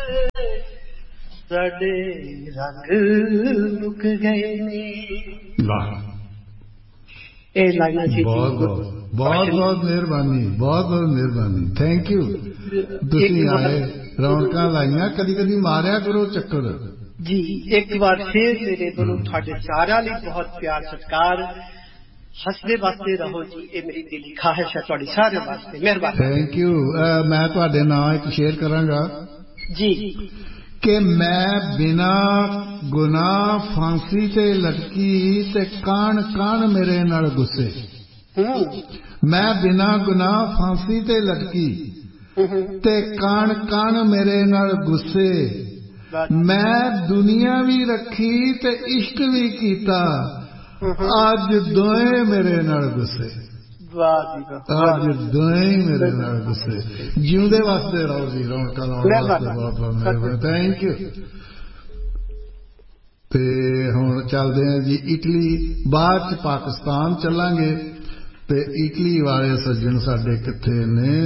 साडे रंग मुक गए ने। वाह, ये लाइना सी बहुत बहुत मेहरबानी, बहुत बहुत मेहरबानी, थैंक यू। तुसीं आए, रौनकां लाइयां, कदी कदी मारिया करो चक्कर जी। एक बार फिर मेरे दोनों थोड़े सारा लिए बहुत प्यार सत्कार, हसदे वास्ते रहो जी। ये मेरी दिली ख्वाहिश है थोड़ी सारे वास्ते, मेहरबानी, थैंक यू। मैं तुहाडे नाम एक शेयर करांगा जी कि मैं बिना गुनाह फांसी ते लटकी ते कान कान मेरे नाल गुस्से। मैं बिना गुनाह फांसी ते लटकी ते कान कान मेरे नाल गुस्से। मैं दुनिया भी रखी ते इश्क भी कीता, अज दोए मेरे नाल गुस्से। अज दोए मेरे नाल गुस्से। जिउंदे वास्ते रहो जी, रौनकां लाउण वास्ते बहुत बहुत मेहरबानी, थैंक यू। ते हुण चलदे हैं जी इटली, बाद च पाकिस्तान चलांगे। ते इटली वाले सज्जन साडे किथे ने?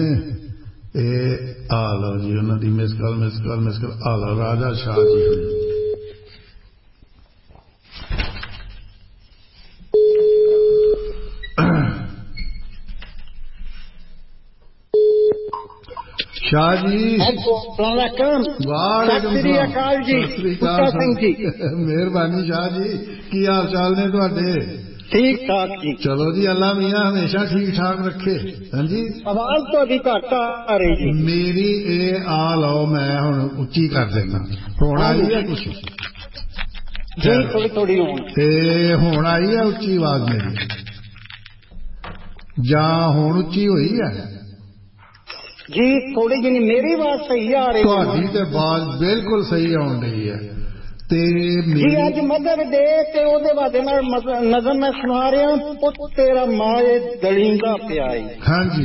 आ लो जी, उन्हां दी मिस कॉल आ लो। राजा शाह जी शाह जी, वालेकुम सलाम जी, मेहरबानी शाह जी, की हाल चाल ने तुहाडे? ठीक ठाक जी। चलो जी, अल्लाह मियां हमेशा ठीक ठाक रखे। हाँ जी, आवाज तो अभी घट आ रही जी मेरी। ए आ लो, मैं हुण उच्ची कर देना। हुण आई है कुछ जी, थोड़ी थोड़ी हुण आई है उच्ची आवाज मेरी, जां हुण उच्ची हुई है जी? थोड़ी जी मेरी आवाज सही आ रही है? तुहाडी ते आवाज बिल्कुल सही आउण रही है। ते जी अज मदर डे ते ओदे वादे नाल नज़म मैं सुना रहा, पुत तेरा माए दलींदा प्याई। हाँ जी।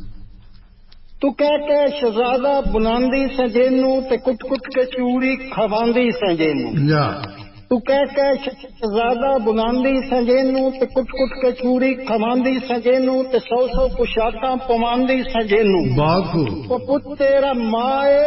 तू कह के शहजादा बुलांदी सजेनू ते कुट कुट के चूड़ी खवांदी सजेनू। तू कह के शहजादा बुलांदी सजेनू ते कुट कुट के चूड़ी खवांदी सजेनू ते सौ सौ पुशाकां पवांदी सजेनू। ओ पुत तेरा माए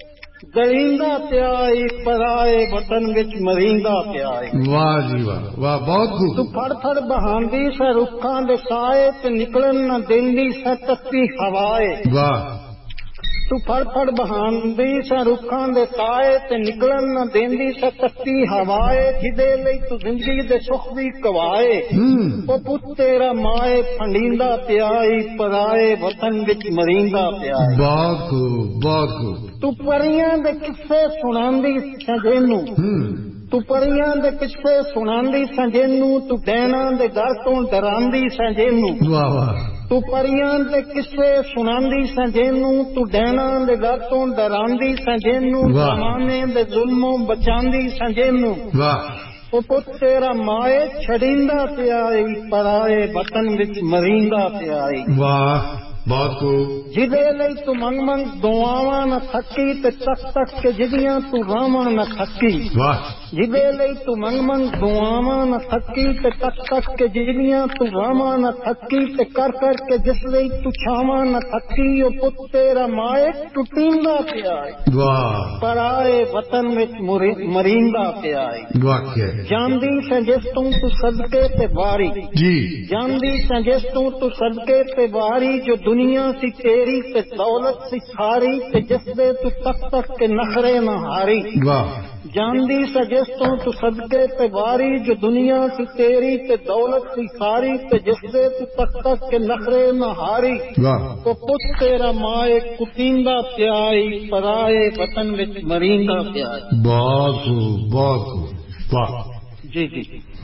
दलींदा प्याई, पराए वतन विच मरींदा प्याई। वाह जी वाह, वाह, बहुत खूब। तू फड़ फड़ बहांदी स रुखां दे साए ते निकलन न देंदी स तत्ती हवाए। वाह। तू फड़ फड़ बहांदी स रुखां दे साए ते निकलन न देंदी स तत्ती हवाए। जिदे लई तू जिंदगी दे सुख भी कवाए। ओ पुत तेरा माए फंडींदा प्याई, पराए वतन विच मरींदा प्याई। बहुत खूब, बहुत खूब। तू परियां दे किस्से सुनांदी सजेनू। तू परियां दे किस्से सुनांदी सजेनू, तू डैना दे घर तो डरांदी सजेनू। वाह वाह। तू परियां दे किस्से सुनांदी सजेनू, तू डैना दे घर तो डरांदी सजेनू। जमाने दे जुल्मों बचांदी सजेनू। वाह। ओ पुत तेरा माए छड़ींदा प्याई, पराए वतन विच मरींदा प्याई। वाह, बहुत खूब। जिदे लई तू मंग मंग दुआवां न थकी ते तक तक के जिदियां तू रावण न थकी। वाह। जिदे लई तू मंग मंग दुआवां न थकी ते तक तक के जिदियां तू रावण न थकी ते कर कर के जिस लई तू छावां न थकी। ओ पुत तेरा माए टुटींदा प्याई, वाह, पराए वतन विच मरींदा प्याई। वाकई जानदी से जिस तू सदके ते वारी जी, जानदी से जिस तू सदके ते वारी। जो दुनिया सी तेरी ते दौलत सी सारी, ते जिस दे तू तक तक के नखरे न हारी। वाह। जानदी से जिस तू सदके ते वारी। जो दुनिया सी तेरी ते दौलत सी सारी, ते जिस दे तू तक तक के नखरे न हारी। वाह। तो पुत तेरा माए कुतींदा प्याई, पराए वतन विच मरींदा प्याई। बहुत खूब, बहुत खूब, वाह जी जी।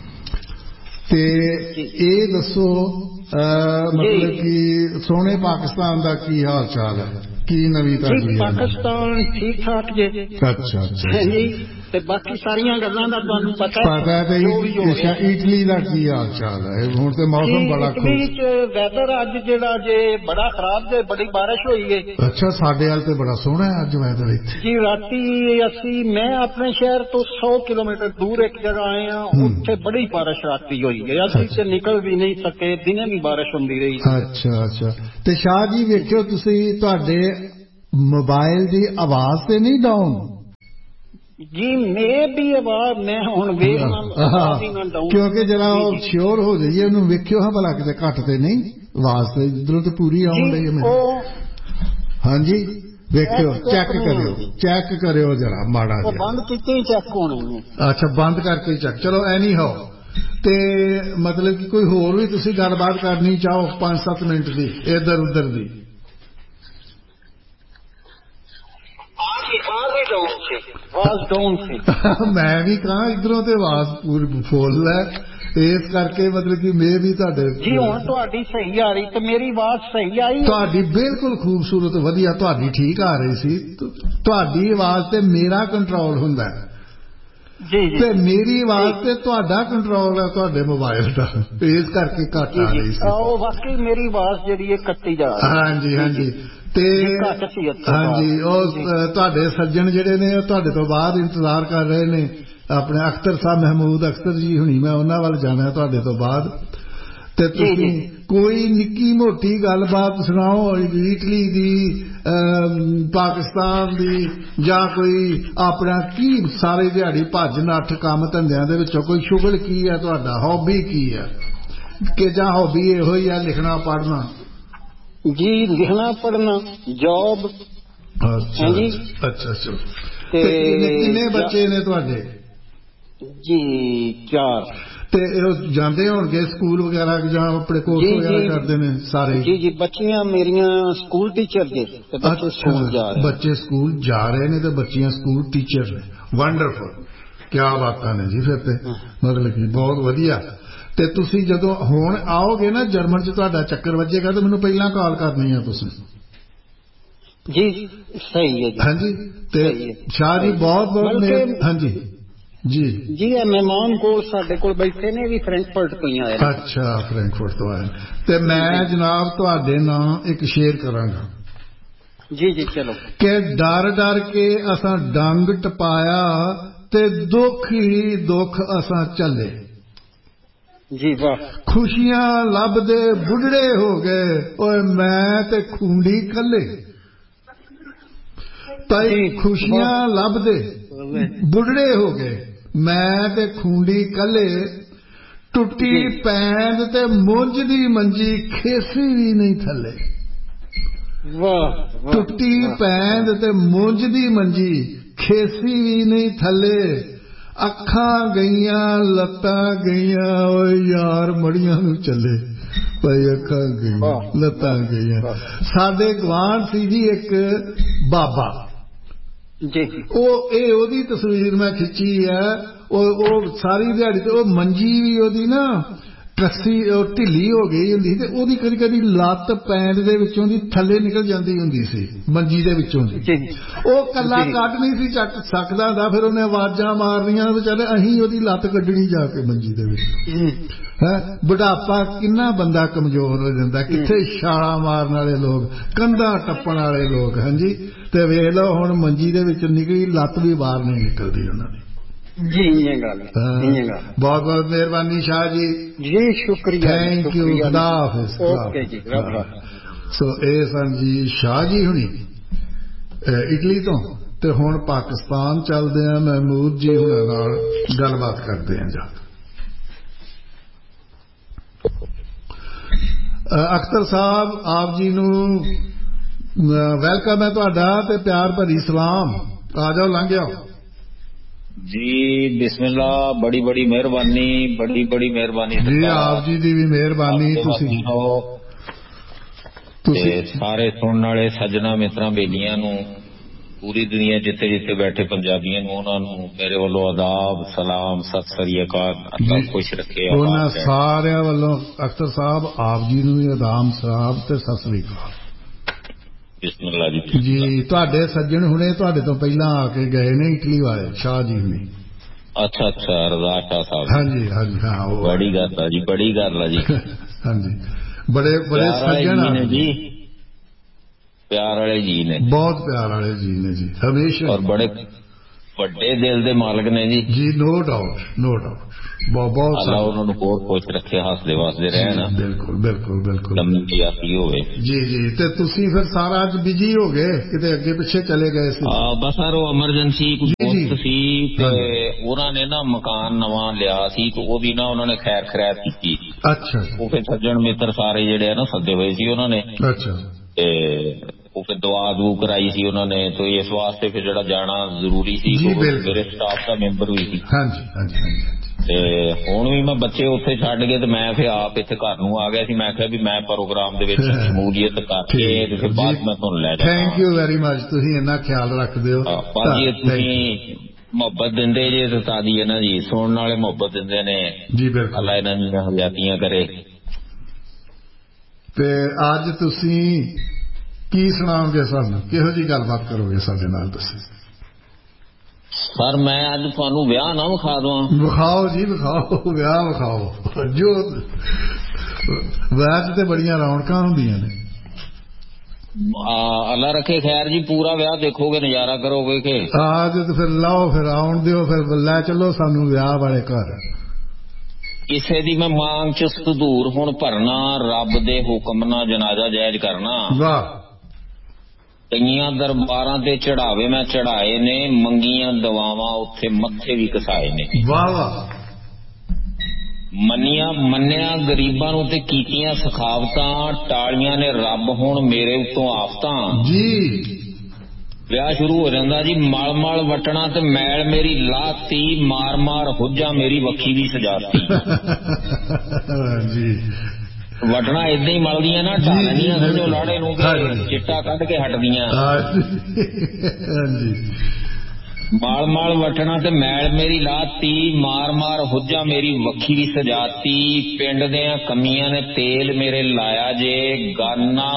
ते ये दसो मतलब कि सोने पाकिस्तान का की हाल चाल है, की नवी ताजी? पाकिस्तान ठीक ठाक जे। अच्छा अच्छा जी। ते बाकी सारियां गल्लां दा तुहानू पता है। इटली का की हाल चाल है? हुण ते मौसम बड़ा इटली च वैदर अज जेड़ा जे बड़ा खराब जे, बड़ी बारिश हुई है। अच्छा, साडे वाल ते बड़ा सोहना है अज वैदर इत्थे जी। राती मैं अपने शहर तो 100 किलोमीटर दूर एक जगह आए हैं, उत्थे बड़ी बारिश राती हुई है। असीं ते निकल भी नहीं सके, दिने भी बारिश हुंदी रही। अच्छा अच्छा। ते शाह जी वेखियो तुसीं, तुहाडे ਮੋਬਾਈਲ ਦੀ ਆਵਾਜ਼ ਤੇ ਨਹੀਂ ਡਾਊਨ ਜੀ ਮੇ ਵੀ ਆਵਾਜ਼ ਮੈਂ ਹੁਣ ਵੇਖਣਾ ਕਿਉਂਕਿ ਜਰਾ ਉਹ ਸ਼ੋਰ ਹੋ ਜਾਈਏ ਉਹਨੂੰ ਵੇਖਿਓ ਹਾਂ ਭਲਾ ਕਿਤੇ ਘੱਟ ਤੇ ਨਹੀਂ ਆਵਾਜ਼ ਤੇ ਇਧਰੋਂ ਤੇ ਪੂਰੀ ਆਉਣ ਡਈ ਹੈ ਮੈਨੂੰ ਹਾਂਜੀ ਵੇਖਿਓ ਚੈੱਕ ਕਰਿਓ ਜਰਾ ਮਾੜਾ ਜਿਹਾ ਬੰਦ ਕੀਤੇ ਚੈੱਕ ਹੋਣੇ ਅੱਛਾ ਬੰਦ ਕਰਕੇ ਚੈੱਕ ਚਲੋ ਐਨੀ ਹੋ ਤੇ ਮਤਲਬ ਕਿ ਕੋਈ ਹੋਰ ਵੀ ਤੁਸੀਂ ਗੱਲਬਾਤ ਕਰਨੀ ਚਾਹੋ 5-7 ਮਿੰਟ ਦੀ ਇੱਧਰ ਉੱਧਰ ਦੀ ਮੈਂ ਵੀ ਕਹਾਂ ਇਧਰੋਂ ਤੇ ਆਵਾਜ਼ ਪੂਰੀ ਫੁੱਲ ਹੈ ਇਸ ਕਰਕੇ ਮਤਲਬ ਕਿ ਮੈਂ ਵੀ ਤੁਹਾਡੇ ਜੀ ਹੁਣ ਤੁਹਾਡੀ ਸਹੀ ਆ ਰਹੀ ਤੇ ਮੇਰੀ ਆਵਾਜ਼ ਸਹੀ ਆਈ ਤੁਹਾਡੀ ਬਿਲਕੁਲ ਖੂਬਸੂਰਤ ਵਧੀਆ ਤੁਹਾਡੀ ਠੀਕ ਆ ਰਹੀ ਸੀ ਤੁਹਾਡੀ ਆਵਾਜ਼ ਤੇ ਮੇਰਾ ਕੰਟਰੋਲ ਹੁੰਦਾ ਜੀ ਤੇ ਮੇਰੀ ਆਵਾਜ਼ ਤੇ ਤੁਹਾਡਾ ਕੰਟਰੋਲ ਹੈ ਤੁਹਾਡੇ ਮੋਬਾਈਲ ਦਾ ਇਸ ਕਰਕੇ ਘੱਟ ਆ ਰਹੀ ਸੀ ਉਹ ਵਾਕਈ ਮੇਰੀ ਆਵਾਜ਼ ਜਿਹੜੀ ਹੈ ਕੱਟੀ ਜਾ ਰਹੀ ਹਾਂਜੀ ਤੇ ਹਾਂਜੀ ਉਹ ਤੁਹਾਡੇ ਸੱਜਣ ਜਿਹੜੇ ਨੇ ਉਹ ਤੁਹਾਡੇ ਤੋਂ ਬਾਅਦ ਇੰਤਜ਼ਾਰ ਕਰ ਰਹੇ ਨੇ ਆਪਣੇ ਅਖਤਰ ਸਾਹਿਬ ਮਹਿਮੂਦ ਅਖਤਰ ਜੀ ਹੁਣੀ ਮੈਂ ਉਹਨਾਂ ਵੱਲ ਜਾਣਾ ਤੁਹਾਡੇ ਤੋਂ ਬਾਅਦ ਤੇ ਤੁਸੀਂ ਕੋਈ ਨਿੱਕੀ ਮੋਟੀ ਗੱਲਬਾਤ ਸੁਣਾਓ ਇਟਲੀ ਦੀ ਪਾਕਿਸਤਾਨ ਦੀ ਜਾਂ ਕੋਈ ਆਪਣਾ ਕੀ ਸਾਰੇ ਦਿਹਾੜੀ ਭੱਜ ਨੱਠ ਕੰਮ ਧੰਦਿਆਂ ਦੇ ਵਿੱਚੋਂ ਕੋਈ ਸ਼ੁਗਲ ਕੀ ਹੈ ਤੁਹਾਡਾ ਹੌਬੀ ਕੀ ਹੈ ਕਿ ਜਾਂ ਹੌਬੀ ਇਹੋ ਹੀ ਆ ਲਿਖਣਾ ਪੜ੍ਹਨਾ ਜੀ ਲਿਖਣਾ ਪੜ੍ਹਨਾ ਜੌਬ ਅੱਛਾ ਤੇ ਕਿੰਨੇ ਬੱਚੇ ਨੇ ਤੁਹਾਡੇ ਜੀ 4 ਤੇ ਇਹ ਜਾਂਦੇ ਹੋਣਗੇ ਸਕੂਲ ਵਗੈਰਾ ਜਾਂ ਆਪਣੇ ਕੋਰਸ ਵਗੈਰਾ ਕਰਦੇ ਨੇ ਸਾਰੇ ਜੀ ਬੱਚੀਆਂ ਮੇਰੀਆਂ ਸਕੂਲ ਟੀਚਰ ਦੇ ਤੇ ਬੱਚੇ ਸਕੂਲ ਜਾ ਰਹੇ ਬੱਚੇ ਸਕੂਲ ਜਾ ਰਹੇ ਨੇ ਤੇ ਬੱਚੀਆਂ ਸਕੂਲ ਟੀਚਰ ਨੇ ਵੰਡਰਫੁਲ ਕਿਆ ਬਾਤਾਂ ਨੇ ਜੀ ਫਿਰ ਤੇ ਮਤਲਬ ਕਿ ਬਹੁਤ ਵਧੀਆ ਤੇ ਤੁਸੀਂ ਜਦੋਂ ਹੁਣ ਆਓਗੇ ਨਾ ਜਰਮਨ 'ਚ ਤੁਹਾਡਾ ਚੱਕਰ ਵੱਜੇਗਾ ਤਾਂ ਮੈਨੂੰ ਪਹਿਲਾਂ ਕਾਲ ਕਰਨੀ ਆ ਤੁਸੀਂ ਜੀ ਸਹੀ ਹੈ ਜੀ ਹਾਂਜੀ ਤੇ ਸ਼ਾਹ ਜੀ ਬਹੁਤ ਹਾਂਜੀ ਜੀ ਮਹਿਮਾਨ ਕੋਲ ਸਾਡੇ ਕੋਲ ਬੈਠੇ ਨੇ ਵੀ ਫਰੈਂਕਫਰਟ ਤੋਂ ਹੀ ਆਏ ਅੱਛਾ ਫਰੈਂਕਫਰਟ ਤੋਂ ਆਏ ਤੇ ਮੈਂ ਜਨਾਬ ਤੁਹਾਡੇ ਨਾਲ ਇੱਕ ਸ਼ੇਅਰ ਕਰਾਂਗਾ ਜੀ ਚਲੋ ਕਿ ਡਰ ਕੇ ਅਸਾਂ ਡੰਗ ਟਪਾਇਆ ਤੇ ਦੁੱਖ ਹੀ ਦੁੱਖ ਅਸਾਂ ਚੱਲੇ ਜੀ ਵਾਹ ਖੁਸ਼ੀਆਂ ਲੱਭਦੇ ਬੁੱਢੜੇ ਹੋ ਗਏ ਓਏ ਮੈਂ ਤੇ ਖੂੰਡੀ ਕੱਲੇ ਤਾਈ ਖੁਸ਼ੀਆਂ ਲੱਭਦੇ ਬੁੱਢੜੇ ਹੋ ਗਏ ਮੈਂ ਤੇ ਖੂੰਡੀ ਕੱਲੇ ਟੁੱਟੀ ਪੈਂਦ ਤੇ ਮੁੰਜ ਦੀ ਮੰਜੀ ਖੇਸੀ ਵੀ ਨਹੀਂ ਥੱਲੇ ਵਾਹ ਟੁੱਟੀ ਪੈਂਦ ਤੇ ਮੁੰਜ ਦੀ ਮੰਜੀ ਖੇਸੀ ਵੀ ਨਹੀਂ ਥੱਲੇ ਅੱਖਾਂ ਗਈਆਂ ਲੱਤਾਂ ਗਈਆਂ ਓਏ ਯਾਰ ਮੜੀਆਂ ਨੂੰ ਚੱਲੇ ਭਾਈ ਅੱਖਾਂ ਗਈਆਂ ਲੱਤਾਂ ਗਈਆਂ ਸਾਡੇ ਗਵਾਂਢ ਸੀ ਜੀ ਇੱਕ ਬਾਬਾ ਜੀ ਉਹਦੀ ਤਸਵੀਰ ਮੈਂ ਖਿੱਚੀ ਹੈ ਉਹ ਸਾਰੀ ਦਿਹਾੜੀ ਤੇ ਉਹ ਮੰਜੀ ਵੀ ਉਹਦੀ ਨਾ ਕੱਸੀ ਢਿੱਲੀ ਹੋ ਗਈ ਹੁੰਦੀ ਤੇ ਉਹਦੀ ਕਦੀ ਲੱਤ ਪੈਂਦ ਦੇ ਵਿੱਚੋਂ ਦੀ ਥੱਲੇ ਨਿਕਲ ਜਾਂਦੀ ਹੁੰਦੀ ਸੀ ਮੰਜੀ ਦੇ ਵਿੱਚੋਂ ਦੀ ਉਹ ਕੱਲਾ ਕੱਢ ਨਹੀਂ ਸੀ ਚੱਕ ਸਕਦਾ ਹੁੰਦਾ ਫਿਰ ਉਹਨੇ ਆਵਾਜ਼ਾਂ ਮਾਰਨੀਆਂ ਵਿਚਾਰੇ ਅਸੀਂ ਉਹਦੀ ਲੱਤ ਕੱਢਣੀ ਜਾ ਕੇ ਮੰਜੀ ਦੇ ਵਿੱਚ ਬੁਢਾਪਾ ਕਿੰਨਾ ਬੰਦਾ ਕਮਜ਼ੋਰ ਹੋ ਜਾਂਦਾ ਕਿੱਥੇ ਛਾਲਾਂ ਮਾਰਨ ਵਾਲੇ ਲੋਕ ਕੰਧਾਂ ਟੱਪਣ ਵਾਲੇ ਲੋਕ ਹਾਂਜੀ ਤੇ ਵੇਖ ਲਓ ਹੁਣ ਮੰਜੀ ਦੇ ਵਿੱਚ ਨਿਕਲੀ ਲੱਤ ਵੀ ਬਾਹਰ ਨਹੀਂ ਨਿਕਲਦੀ ਉਹਨਾਂ ਦੀ ਜੀ ਇਹ ਗੱਲ ਬਹੁਤ ਬਹੁਤ ਮਿਹਰਬਾਨੀ ਸ਼ਾਹ ਜੀ ਸ਼ੁਕਰੀਆ ਥੈਂਕ ਯੂ ਖੁਦਾ ਹਾਫਿਜ਼ ਓਕੇ ਜੀ ਸੋ ਇਹ ਸਨ ਜੀ ਸ਼ਾਹ ਜੀ ਹੁਣੀ ਇਟਲੀ ਤੋਂ ਤੇ ਹੁਣ ਪਾਕਿਸਤਾਨ ਚੱਲਦੇ ਆ ਮਹਿਮੂਦ ਜੀ ਹੁਣਾਂ ਨਾਲ ਗੱਲਬਾਤ ਕਰਦੇ ਆ ਜਾ ਅਖਤਰ ਸਾਹਿਬ ਆਪ ਜੀ ਨੂੰ ਵੈਲਕਮ ਹੈ ਤੁਹਾਡਾ ਤੇ ਪਿਆਰ ਭਰੀ ਸਲਾਮ ਆ ਜਾਓ ਲੰਘ ਜਾਓ जी बिस्मिल्लाह बड़ी बड़ी मेहरबानी जी आप जी दी भी मेहरबानी सारे सुनने वाले सज्जना मित्रां बेलियां नूं पूरी दुनिया जिथे जिथे बैठे पंजाबियां नूं उन्हां नूं मेरे वालों आदाब सलाम सत श्री अकाल अल्लाह खुश रखे उन्हां सारियां वालों अख्तर साहब आप जी नूं भी आदाब सलाम ते सत श्री अकाल जी ਤੁਹਾਡੇ ਸੱਜਣ ਹੁਣੇ ਤੁਹਾਡੇ ਤੋਂ ਪਹਿਲਾਂ ਆ ਕੇ ਗਏ ਨੇ ਇਟਲੀ ਵਾਲੇ ਸ਼ਾਹ ਜੀ ਹੁਣੇ ਅੱਛਾ ਰਜ਼ਾ ਸ਼ਾਹ ਸਾਹਿਬ ਹਾਂਜੀ ਹਾਂ ਉਹ ਬੜੀ ਗੱਲ ਆ ਜੀ ਹਾਂਜੀ ਬੜੇ ਸੱਜਣ ਆ ਜੀ ਪਿਆਰ ਵਾਲੇ ਜੀ ਨੇ ਬਹੁਤ ਪਿਆਰ ਵਾਲੇ ਜੀ ਨੇ ਜੀ ਹਮੇਸ਼ਾ ਔਰ ਵੱਡੇ ਦਿਲ ਦੇ ਮਾਲਕ ਨੇ ਜੀ। ਜੀ ਨੋ ਡਾਊਟ ਨੋ ਡਾਊਟ। ਬਹੁਤ ਅੱਲਾ ਉਹਨਾਂ ਨੂੰ ਹੋਰ ਖੁਸ਼ ਰੱਖੇ, ਹੱਸਦੇ ਵਸਦੇ ਰਹਿਣ। ਬਿਲਕੁਲ ਬਿਲਕੁਲ ਬਿਲਕੁਲ ਲੰਮੀ ਆਤੀ ਹੋਵੇ ਜੀ। ਜੀ ਤੇ ਤੁਸੀਂ ਫਿਰ ਸਾਰਾ ਅੱਜ ਬਿਜੀ ਹੋ ਗਏ, ਕਿਤੇ ਅੱਗੇ ਪਿੱਛੇ ਚਲੇ ਗਏ ਸੀ? ਬਸ ਸਰ ਉਹ ਐਮਰਜੈਂਸੀ ਕੋਈ ਦੋਸਤ ਸੀ ਤੇ ਉਹਨਾਂ ਨੇ ਨਾ ਮਕਾਨ ਨਵਾਂ ਲਿਆ ਸੀ ਤੇ ਉਹਦੀ ਨਾ ਉਹਨਾਂ ਨੇ ਖੈਰ ਖੈਰਾਤ ਕੀਤੀ। ਅੱਛਾ। ਉਹ ਫਿਰ ਸੱਜਣ ਮਿੱਤਰ ਸਾਰੇ ਜਿਹੜੇ ਆ ਨਾ ਸੱਦੇ ਹੋਏ ਸੀ ਉਹਨਾਂ ਨੇ। ਅੱਛਾ। ਤੇ ਉਹ ਫਿਰ ਦੁਆ ਦੂ ਕਰਾਈ ਸੀ ਉਹਨਾਂ ਨੇ, ਤੇ ਇਸ ਵਾਸਤੇ ਫਿਰ ਜਿਹੜਾ ਜਾਣਾ ਜ਼ਰੂਰੀ ਸੀ। ਮੇਰੇ ਸਟਾਫ ਦਾ ਮੈਂਬਰ ਵੀ ਸੀ। ਹਾਂਜੀ ਹਾਂਜੀ ਹਾਂਜੀ। ਤੇ ਹੁਣ ਵੀ ਮੈਂ ਬੱਚੇ ਉੱਥੇ ਛੱਡ ਕੇ ਤੇ ਮੈਂ ਫਿਰ ਆਪ ਇੱਥੇ ਘਰ ਨੂੰ ਆ ਗਿਆ ਸੀ। ਮੈਂ ਕਿਹਾ ਵੀ ਮੈਂ ਪ੍ਰੋਗਰਾਮ ਦੇ ਵਿੱਚ ਸ਼ਮੂਲੀਅਤ ਕਰਕੇ ਤੇ ਫਿਰ ਬਾਅਦ ਮੈਂ ਤੁਹਾਨੂੰ ਲੈ ਜਾਵਾਂ। ਥੈਂਕ ਯੂ ਵੈਰੀ ਮਚ, ਤੁਸੀਂ ਇੰਨਾ ਖਿਆਲ ਰੱਖਦੇ ਹੋ ਭਾਜੀ। ਤੁਸੀਂ ਮੁਹੱਬਤ ਦਿੰਦੇ ਜੇ ਤੇ ਤਾਦੀ ਹੈ ਨਾ ਜੀ, ਸੁਣਨ ਵਾਲੇ ਮੁਹੱਬਤ ਦਿੰਦੇ ਨੇ ਜੀ। ਬਿਲਕੁਲ, ਅੱਲਾ ਇਹਨਾਂ ਦੀਆਂ ਹਜ਼ਾਤੀਆਂ ਕਰੇ। ਤੇ ਅੱਜ ਤੁਸੀਂ ਕੀ ਸੁਣਾਓਗੇ ਸਾਨੂੰ, ਕਿਹੋ ਜਿਹੀ ਗੱਲਬਾਤ ਕਰੋਗੇ ਸਾਡੇ ਨਾਲ ਤੁਸੀਂ? ਸਰ ਮੈਂ ਅੱਜ ਤੁਹਾਨੂੰ ਵਿਆਹ ਨਾ ਵਿਖਾ ਦਵਾਂ। ਵਿਖਾਓ ਜੀ ਵਿਖਾਓ, ਵਿਆਹ ਵਿਖਾਓ। ਜੋ ਵਿਆਹ 'ਚ ਤੇ ਬੜੀਆਂ ਰੌਣਕਾਂ ਹੁੰਦੀਆਂ ਨੇ। ਅੱਲਾ ਰੱਖੇ ਖੈਰ ਜੀ, ਪੂਰਾ ਵਿਆਹ ਦੇਖੋਗੇ, ਨਜ਼ਾਰਾ ਕਰੋਗੇ ਕਿ? ਅੱਜ ਤੇ ਫਿਰ ਲਾਓ, ਫਿਰ ਆਉਣ ਦਿਓ, ਫਿਰ ਲੈ ਚੱਲੋ ਸਾਨੂੰ ਵਿਆਹ ਵਾਲੇ ਘਰ। ਕਿਸੇ ਦੀ ਮੈਂ ਮੰਗ ਚ ਸਦੂਰ ਹੁਣ ਭਰਨਾ, ਰੱਬ ਦੇ ਹੁਕਮ ਨਾਲ ਜਨਾਜ਼ਾ ਜਾਇਜ਼ ਕਰਨਾ। ਵਾਹ। ਕਈਆਂ ਦਰਬਾਰਾਂ ਤੇ ਚੜਾਵੇ ਮੈਂ ਚੜਾਏ ਨੇ, ਮੰਗੀਆਂ ਦਵਾਵਾਂ ਉੱਥੇ ਮੱਥੇ ਵੀ ਘਸਾਏ ਨੇ। ਵਾਹ ਵਾਹ। ਮੰਨਿਆ ਗਰੀਬਾਂ ਨੂੰ ਤੇ ਕੀਤੀਆਂ ਸਖਾਵਤਾਂ, ਟਾਲੀਆਂ ਨੇ ਰੱਬ ਹੁਣ ਮੇਰੇ ਉੱਤੋਂ ਆਫਤਾਂ ਜੀ। ਵਿਆਹ ਸ਼ੁਰੂ ਹੋ ਜਾਂਦਾ ਜੀ। ਮਲ ਮਲ ਵਟਣਾ ਤੇ ਮੈਲ ਮੇਰੀ ਲਾਤੀ, ਮਾਰ ਮਾਰ ਹੁੱਜਾ ਮੇਰੀ ਵੱਖੀ ਵੀ ਸਜਾਤੀ। ਜੀ। ਵਟਣਾ ਏਦਾਂ ਹੀ ਮਲਦੀਆਂ ਨਾ, ਢਾਲਣੀਆਂ ਸਮਝੋ ਲਾੜੇ ਨੂੰ, ਚਿੱਟਾ ਕੱਢ ਕੇ ਹਟਦੀਆਂ। ਮਾਲ ਮਾਲ ਵਟਣਾ ਤੇ ਮੈਲ ਮੇਰੀ ਲਾਤੀ, ਮਾਰ ਮਾਰ ਹੁੱਜਾ ਮੇਰੀ ਵੱਖੀ ਵੀ ਸਜਾਤੀ। ਪਿੰਡ ਦੀਆਂ ਕਮੀਆਂ ਨੇ ਤੇਲ ਮੇਰੇ ਲਾਇਆ ਜੇ, ਗਾਨਾ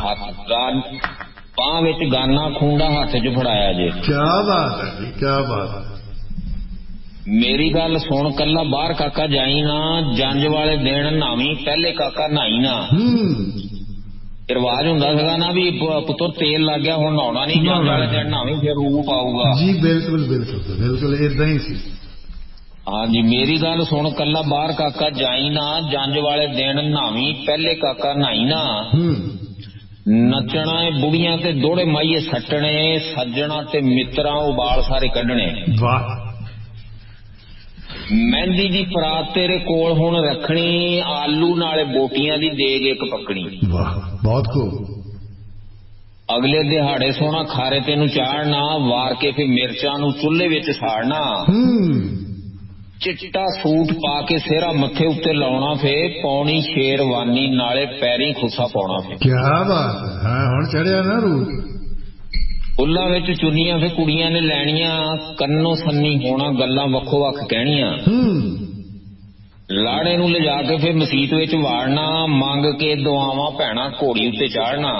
ਬਾਂਹ ਵਿੱਚ ਗਾਨਾ ਖੂੰਡਾ ਹੱਥ 'ਚ ਫੜਾਇਆ ਜੇ। ਕਿਆ ਬਾਤ ਹੈ ਜੀ, ਕਿਆ ਬਾਤ ਹੈ। ਮੇਰੀ ਗੱਲ ਸੁਣ, ਕੱਲਾ ਬਾਹਰ ਕਾਕਾ ਜਾਈ ਨਾ, ਜੰਜ ਵਾਲੇ ਦਿਨ ਨਾਵੀਂ ਪਹਿਲੇ ਕਾਕਾ ਨਹਾਈ ਨਾ। ਰਿਵਾਜ ਹੁੰਦਾ ਸੀਗਾ ਨਾ ਵੀ ਪੁੱਤਰ ਤੇਲ ਲੱਗ ਗਿਆ ਹੁਣ ਨਹਾਉਣਾ ਨਹੀਂ, ਜੰਜ ਵਾਲੇ ਦਿਨ ਨਹਾਵੀਂ ਫਿਰ ਰੂਪ ਆਊਗਾ ਜੀ। ਬਿਲਕੁਲ ਬਿਲਕੁਲ ਬਿਲਕੁਲ ਏਦਾਂ ਹੀ ਸੀ। ਹਾਂਜੀ ਮੇਰੀ ਗੱਲ ਸੁਣ, ਕੱਲਾ ਬਾਹਰ ਕਾਕਾ ਜਾਈ ਨਾ, ਜੰਜ ਵਾਲੇ ਦਿਨ ਨਹਾਵੀਂ ਪਹਿਲੇ ਕਾਕਾ ਨਹਾਈ ਨਾ। ਨੱਚਣਾ ਏ ਬੁੜੀਆਂ ਤੇ ਦੋੜੇ ਮਾਈਏ ਸੱਟਣੇ, ਸੱਜਣਾ ਤੇ ਮਿੱਤਰਾਂ ਉਬਾਲ ਸਾਰੇ ਕੱਢਣੇ। ਵਾਹ। ਮਹਿੰਦੀ ਦੀ ਪਰਾਤ ਤੇਰੇ ਕੋਲ ਹੁਣ ਰੱਖਣੀ, ਆਲੂ ਨਾਲੇ ਬੋਟੀਆਂ ਦੀ ਦੇਗ ਇੱਕ ਪੱਕਣੀ। ਵਾਹ ਬਹੁਤ ਖੂਬ। ਅਗਲੇ ਦਿਹਾੜੇ ਸੋਹਣਾ ਖਾਰੇ ਤੈਨੂੰ ਚਾੜਨਾ, ਵਾਰ ਕੇ ਫਿਰ ਮਿਰਚਾਂ ਨੂੰ ਚੁੱਲ੍ਹੇ ਵਿੱਚ ਸਾੜਨਾ। ਚਿੱਟਾ ਸੂਟ ਪਾ ਕੇ ਸਿਹਰਾ ਮੱਥੇ ਉੱਤੇ ਲਾਉਣਾ, ਫੇ ਪੌਣੀ ਸ਼ੇਰਵਾਨੀ ਨਾਲੇ ਪੈਰੀ ਖੁੱਸਾ ਪਾਉਣਾ। ਫੇ ਕਿਆ ਬਾਤ ਹੈ, ਹੁਣ ਚੜਿਆ ਨਾ ਰੂਪ। ਫੁੱਲਾਂ ਵਿੱਚ ਚੁੰਨੀਆਂ ਫੇ ਕੁੜੀਆਂ ਨੇ ਲੈਣੀਆਂ, ਕੰਨੋਂ ਸੰਨੀ ਹੋਣਾ ਗੱਲਾਂ ਵੱਖੋ ਵੱਖ ਕਹਿਣੀਆਂ। ਲਾੜੇ ਨੂੰ ਲਿਜਾ ਕੇ ਫੇ ਮਸੀਤ ਵਿੱਚ ਵਾੜਨਾ, ਮੰਗ ਕੇ ਦੁਆਵਾਂ ਭੈਣਾ ਘੋੜੀ ਉੱਤੇ ਚਾੜਨਾ।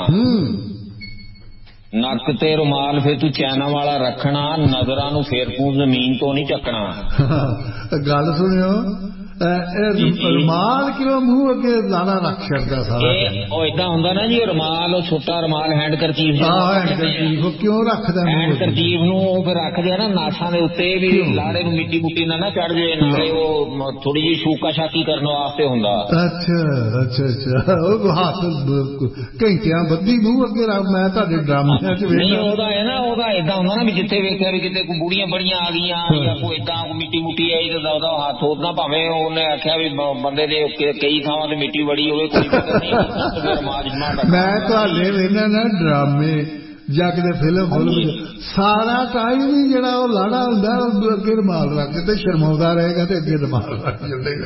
ਨੱਕ ਤੇ ਰੁਮਾਲ ਫੇ ਤੂੰ ਚੈਨਾ ਵਾਲਾ ਰੱਖਣਾ, ਨਜ਼ਰਾਂ ਨੂੰ ਫੇਰ ਤੂੰ ਜ਼ਮੀਨ ਤੋਂ ਨਹੀਂ ਚੱਕਣਾ। ਗੱਲ ਸੁਣਿਓ, ਰੁਮਾਲ ਕਿਉਂ ਮੂੰਹ ਅੱਗੇ ਲਾਣਾ ਰੱਖ ਛੱਡਦਾ ਸਾਰਾ? ਉਹ ਏਦਾਂ ਹੁੰਦਾ ਨਾ ਜੀ, ਰੁਮਾਲ ਉਹ ਛੋਟਾ ਰੁਮਾਲ ਹੈਂਡ ਕਰਚੀਫ ਕਿਉਂ ਰੱਖਦਾ? ਹੈਂਡ ਕਰਚੀਫ ਨੂੰ ਉਹ ਫਿਰ ਰੱਖਦੇ ਆ ਨਾ ਨਾਸਾਂ ਦੇ ਉੱਤੇ, ਵੀ ਲਾੜੇ ਨੂੰ ਮਿੱਟੀ ਮੁੱਟੀ ਨਾ ਚੜ ਜਾਏ, ਨਾਲੇ ਉਹ ਥੋੜੀ ਜਿਹੀ ਸ਼ੂਕਾ ਸ਼ਾਕੀ ਕਰਨ ਵਾਸਤੇ ਹੁੰਦਾ। ਅੱਛਾ ਅੱਛਾ ਅੱਛਾ। ਉਹ ਹੱਥ ਘੰਟਿਆਂ ਬੱਧੀ ਮੂੰਹ ਅੱਗੇ ਰੱਖ। ਮੈਂ ਤੁਹਾਡੇ ਡਰਾਮਿਆਂ ਚ ਨਹੀਂ, ਉਹਦਾ ਹੈ ਨਾ, ਉਹਦਾ ਏਦਾਂ ਹੁੰਦਾ ਨਾ ਵੀ ਜਿੱਥੇ ਵੇਖਿਆ ਵੀ ਕਿਤੇ ਕੋਈ ਬੁੜੀਆਂ ਬੜੀਆਂ ਆ ਗਈਆਂ ਜਾਂ ਕੋਈ ਏਦਾਂ ਮਿੱਟੀ ਮੁੱਟੀ ਆਈ ਤਾਂ ਉਹਦਾ ਹੱਥ ਉਦਾਂ, ਭਾਵੇਂ ਉਹਨੇ ਆਖਿਆ ਵੀ ਬੰਦੇ ਦੇ ਕਈ ਥਾਵਾਂ ਤੇ ਮਿੱਟੀ ਬੜੀ ਹੋਵੇ, ਕੋਈ ਫਿਕਰ ਨਹੀਂ। ਮੈਂ ਤੁਹਾਡੇ ਵੇਖਣਾ ਨਾ ਡਰਾਮੇ ਜਾਂ ਕਿਤੇ ਫਿਲਮ ਸਾਰਾ ਟਾਈਮ ਹੀ ਜਿਹੜਾ ਉਹ ਲਾੜਾ ਹੁੰਦਾ ਉਹ ਅੱਗੇ ਰੁਮਾਲ ਰੱਖ ਕੇ ਤੇ ਸ਼ਰਮਾਉਂਦਾ ਰਹੇਗਾ ਤੇ ਅੱਗੇ ਰੁਮਾਲ ਰੱਖ ਚੱਲੇਗਾ।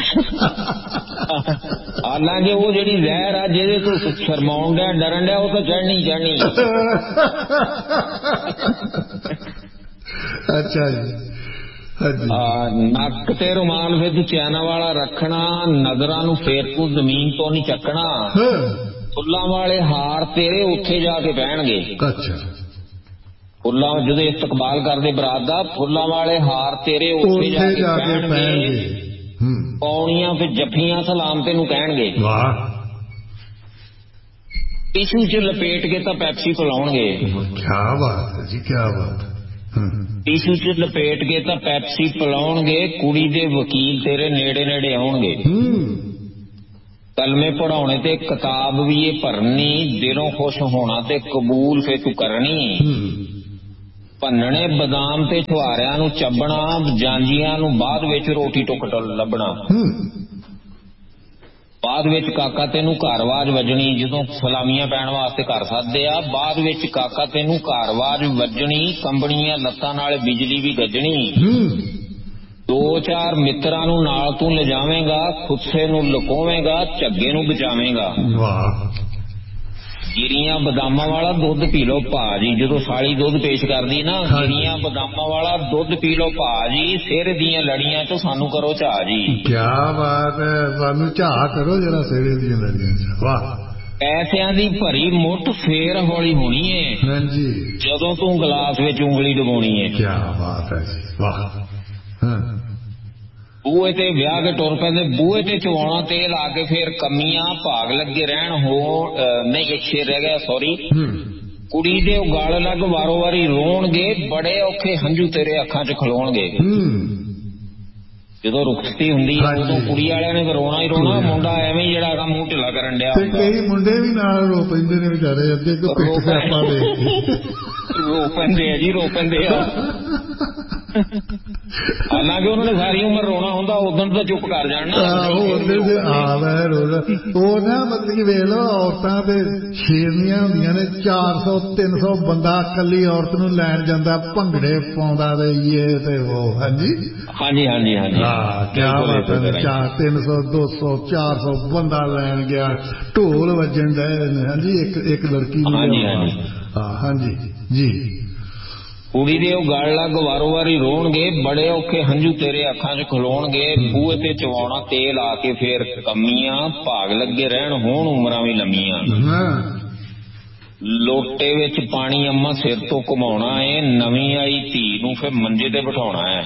ਹਾਲਾਂਕਿ ਉਹ ਜਿਹੜੀ ਜ਼ਹਿਰ ਆ ਜਿਹਦੇ ਤੋਂ ਸ਼ਰਮਾਉਣ ਡਿਆ ਡਰਨ ਡਿਆ, ਉਹ ਤਾਂ ਚੜ੍ਹਨੀ ਚੜ੍ਹਨੀ। ਅੱਛਾ ਜੀ। ਨੱਕ ਤੇ ਰੁਮਾਲ ਫਿਰ ਤੂੰ ਚੈਨਾ ਵਾਲਾ ਰੱਖਣਾ, ਨਜ਼ਰਾਂ ਨੂੰ ਫੇਰ ਤੂੰ ਜ਼ਮੀਨ ਤੋਂ ਨਹੀਂ ਚੱਕਣਾ। ਫੁੱਲਾਂ ਵਾਲੇ ਹਾਰ ਤੇਰੇ ਉੱਥੇ ਜਾ ਕੇ ਪੈਣਗੇ। ਅੱਛਾ। ਫੁੱਲਾਂ ਜਦੋਂ ਇਸਤਕਬਾਲ ਕਰਦੇ ਬਰਾਤ ਦਾ, ਫੁੱਲਾਂ ਵਾਲੇ ਹਾਰ ਤੇਰੇ ਉੱਥੇ ਜਾ ਕੇ ਪੈਣਗੇ। ਪੌਣੀਆਂ ਫਿਰ ਜੱਫੀਆਂ ਸਲਾਮ ਤੈਨੂੰ ਕਹਿਣਗੇ। ਵਾਹ। ਟਿਸ਼ੂ ਚ ਲਪੇਟ ਕੇ ਤਾਂ ਪੈਪਸੀ ਪਿਲਾਉਣਗੇ। ਕਿਆ ਬਾਤ ਹੈ ਜੀ, ਕਿਆ ਬਾਤ। ਟੀਸ਼ੂ ਚ ਲਪੇਟ ਕੇ ਤਾਂ ਪੈਪਸੀ ਪਿਲਾਉਣਗੇ, ਕੁੜੀ ਦੇ ਵਕੀਲ ਤੇਰੇ ਨੇੜੇ ਨੇੜੇ ਆਉਣਗੇ। ਕਲਮੇ ਪੜਾਉਣੇ ਤੇ ਕਿਤਾਬ ਵੀ ਇਹ ਭਰਨੀ, ਦਿਲੋਂ ਖੁਸ਼ ਹੋਣਾ ਤੇ ਕਬੂਲ ਫੇ ਤੂੰ ਕਰਨੀ। ਭੰਨਣੇ ਬਦਾਮ ਤੇ ਛੁਹਾਰਿਆਂ ਨੂੰ ਚੱਬਣਾ, ਜਾਂਜੀਆਂ ਨੂੰ ਬਾਅਦ ਵਿੱਚ ਰੋਟੀ ਟੁੱਕ ਲੱਭਣਾ। ਬਾਅਦ ਵਿੱਚ ਕਾਕਾ ਤੈਨੂੰ ਘਰਵਾਜ ਵੱਜਣੀ, ਜਦੋਂ ਸਲਾਮੀਆਂ ਪੈਣ ਵਾਸਤੇ ਘਰ ਸੱਦਦੇ ਆ, ਬਾਅਦ ਵਿੱਚ ਕਾਕਾ ਤੈਨੂੰ ਘਰਵਾਜ ਵੱਜਣੀ, ਕੰਬਣੀਆਂ ਲੱਤਾਂ ਨਾਲ ਬਿਜਲੀ ਵੀ ਗੱਜਣੀ। 2-4 ਮਿੱਤਰਾਂ ਨੂੰ ਨਾਲ ਤੂੰ ਲਿਜਾਵੇਂਗਾ, ਖੁੱਸੇ ਨੂੰ ਲੁਕੋਵੇਂਗਾ, ਝੱਗੇ ਨੂੰ ਬਚਾਵੇਂਗਾ। ਗਿਰੀਆਂ ਬਦਾਮਾਂ ਵਾਲਾ ਦੁੱਧ ਪੀ ਲੋ ਭਾਜੀ, ਜਦੋਂ ਸਾਲੀ ਦੁੱਧ ਪੇਸ਼ ਕਰਦੀ ਨਾ, ਗਿਰੀਆਂ ਬਦਾਮਾਂ ਵਾਲਾ ਦੁੱਧ ਪੀ ਲੋ ਭਾਜੀ, ਸਿਰ ਦੀਆਂ ਲੜੀਆਂ ਚੋਂ ਸਾਨੂੰ ਕਰੋ ਝਾਹ ਜੀ। ਕਿਆ ਬਾਤ ਹੈ, ਸਾਨੂੰ ਝਾਹ ਕਰੋ ਜਰਾ ਸਿਰ ਦੀਆਂ ਲੜੀਆਂ ਚ। ਵਾਹ। ਪੈਸਿਆਂ ਦੀ ਭਰੀ ਮੁੱਠ ਫੇਰ ਹੌਲੀ ਹੋਣੀ ਏ ਜਦੋਂ ਤੂੰ ਗਲਾਸ ਵਿੱਚ ਉਂਗਲੀ ਡੁਬਾਉਣੀ ਏ। ਕਿਆ ਬਾਤ ਹੈ, ਵਾਹ। ਬੂਹੇ ਤੇ ਵਿਆਹ ਕੇ ਟੁਰ ਪੈਂਦੇ, ਬੂਹੇ ਤੇ ਚਵਾਉਣਾ ਤੇਲ ਆ ਕੇ ਫੇਰ ਕਮੀਆਂ ਭਾਗ ਲੱਗੇ ਰਹਿਣ। ਨਹੀਂ ਇੱਕ ਸ਼ੇਰ ਰਹਿ ਗਿਆ, ਸੌਰੀ। ਕੁੜੀ ਦੇ ਉਗਲ ਲੱਗ ਵਾਰੋ ਵਾਰੀ ਰੋਣਗੇ, ਬੜੇ ਔਖੇ ਹੰਝੂ ਤੇਰੇ ਅੱਖਾਂ ਚ ਖਲੋਣਗੇ। ਜਦੋਂ ਰੁਖਸਤੀ ਹੁੰਦੀ ਹੈ ਉਦੋਂ ਕੁੜੀ ਵਾਲਿਆਂ ਨੇ ਰੋਣਾ ਹੀ ਰੋਣਾ, ਮੁੰਡਾ ਐਵੇਂ ਜਿਹੜਾ ਹੈਗਾ ਮੂੰਹ ਢਿੱਲਾ ਕਰਨ ਡਿਆ। ਕਈ ਮੁੰਡੇ ਵੀ ਨਾਲ ਰੋ ਪੈਂਦੇ ਨੇ ਵਿਚਾਰੇ, ਅੱਗੇ ਰੋ ਪੈਂਦੇ ਆ ਜੀ, ਰੋ ਪੈਂਦੇ ਆ। ਹਾਲਾਂਕਿ ਉਹਨਾਂ ਨੇ ਸਾਰੀ ਉਮਰ ਰੋਣਾ ਹੁੰਦਾ, ਉਦੋਂ ਤਾਂ ਚੁੱਪ ਕਰ ਜਾਣਾ। ਉਹ ਨਾ ਮਤਲਬ ਕਿ ਵੇਖ ਲਓ, ਔਰਤਾਂ ਤੇ ਸ਼ੇਰਨੀਆਂ ਹੁੰਦੀਆਂ ਨੇ, 400-300 ਬੰਦਾ ਇਕੱਲੀ ਔਰਤ ਨੂੰ ਲੈਣ ਜਾਂਦਾ, ਭੰਗੜੇ ਪਾਉਂਦਾ ਤੇ ਇਹ ਤੇ ਉਹ। ਹਾਂਜੀ ਹਾਂਜੀ ਹਾਂਜੀ ਹਾਂਜੀ, ਕਿਆ ਬਾਤ ਹੈ। 300 200 400 ਬੰਦਾ ਲੈਣ ਗਿਆ, ਢੋਲ ਵੱਜਣ ਡਏ ਨੇ। ਹਾਂਜੀ, ਇੱਕ ਲੜਕੀ ਨੂੰ। ਹਾਂਜੀ ਜੀ। ਕੁੜੀ ਦੇ ਉਹ ਗਲ ਲੱਗ ਵਾਰੋ ਵਾਰੀ ਰੋਣਗੇ, ਬੜੇ ਔਖੇ ਹੰਝੂ ਤੇਰੇ ਅੱਖਾਂ ਚ ਖਲੋਣਗੇ। ਬੂਹੇ ਤੇ ਚਵਾਉਣਾ ਤੇਲ ਆ ਕੇ ਫੇਰ ਕਮੀਆਂ, ਭਾਗ ਲੱਗੇ ਰਹਿਣ ਹੋਣ ਉਮਰਾਂ ਵੀ ਲੰਮੀਆਂ। ਲੋਟੇ ਵਿੱਚ ਪਾਣੀ ਅੰਮਾ ਸਿਰ ਤੋਂ ਘੁਮਾਉਣਾ ਏ, ਨਵੀਂ ਆਈ ਧੀ ਨੂੰ ਫੇਰ ਮੰਜੇ ਤੇ ਬਿਠਾਉਣਾ ਹੈ।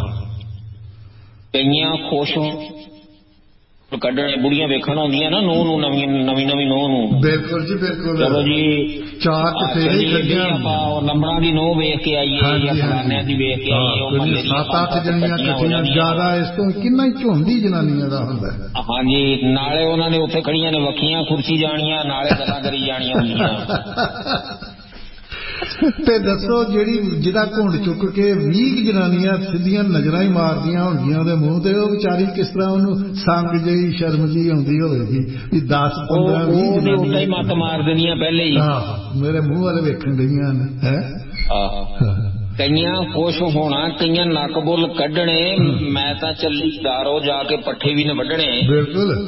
ਕਈਆਂ ਖੁਸ਼ ਕੱਢਣੇ, ਬੁੜੀਆਂ ਵੇਖਣ ਆਉਂਦੀਆਂ ਨਾ ਨੂੰਹ ਨੂੰ, ਨਵੀਂ ਨੂੰਹ ਨੂੰ। ਬਿਲਕੁਲ ਜੀ ਬਿਲਕੁਲ। ਚਲੋ ਜੀ ਆਪਾਂ ਲੰਬੜਾਂ ਦੀ ਨੂੰਹ ਵੇਖ ਕੇ ਆਈਏ ਜਾਂ ਫਲਾਨਿਆਂ ਦੀ ਵੇਖ ਕੇ ਆਈਏ। 7-8 ਜਣੀਆਂ ਇਕੱਠੀਆਂ, ਜ਼ਿਆਦਾ ਇਸ ਤੋਂ ਕਿੰਨਾ ਹੀ ਝੁੰਡੀ ਜਨਾਨੀਆਂ ਦਾ ਹੁੰਦਾ। ਹਾਂਜੀ, ਨਾਲੇ ਉਹਨਾਂ ਨੇ ਉੱਥੇ ਖੜੀਆਂ ਨੇ ਵੱਖੀਆਂ ਖੁਰਚੀ ਜਾਣੀਆਂ, ਨਾਲੇ ਗੱਲਾਂ ਕਰੀ ਜਾਣੀਆਂ ਹੁੰਦੀਆਂ। ਤੇ ਦੱਸੋ, ਜਿਹਦਾ ਘੁੰਡ ਚੁੱਕ ਕੇ 20 ਜਨਾਨੀਆਂ ਸਿੱਧੀਆਂ ਨਜ਼ਰਾਂ ਹੀ ਮਾਰਦੀਆਂ ਹੋਣਗੀਆਂ ਉਹਦੇ ਮੂੰਹ ਤੇ, ਉਹ ਵਿਚਾਰੀ ਕਿਸ ਤਰ੍ਹਾਂ ਉਹਨੂੰ ਸੰਗ ਜਿਹੀ ਸ਼ਰਮ ਜਿਹੀ ਆਉਂਦੀ ਹੋਵੇਗੀ ਵੀ 10-15-20 ਜਨਾਨੀਆਂ ਹੀ ਮੱਤ ਮਾਰ ਦੇਣੀਆਂ ਪਹਿਲੇ ਹੀ। ਮੇਰੇ ਮੂੰਹ ਵਾਲੇ ਵੇਖਣ ਡਈਆਂ ਨੇ। ਕਈਆਂ ਖੁਸ਼ ਹੋਣਾ, ਕਈਆਂ ਨੱਕ ਬੁੱਲ ਕੱਢਣੇ, ਮੈਂ ਤਾਂ ਚੱਲੀ ਦਾਰੋ ਜਾ ਕੇ ਪੱਠੇ ਵੀ ਨੇ ਵੱਢਣੇ। ਬਿਲਕੁਲ।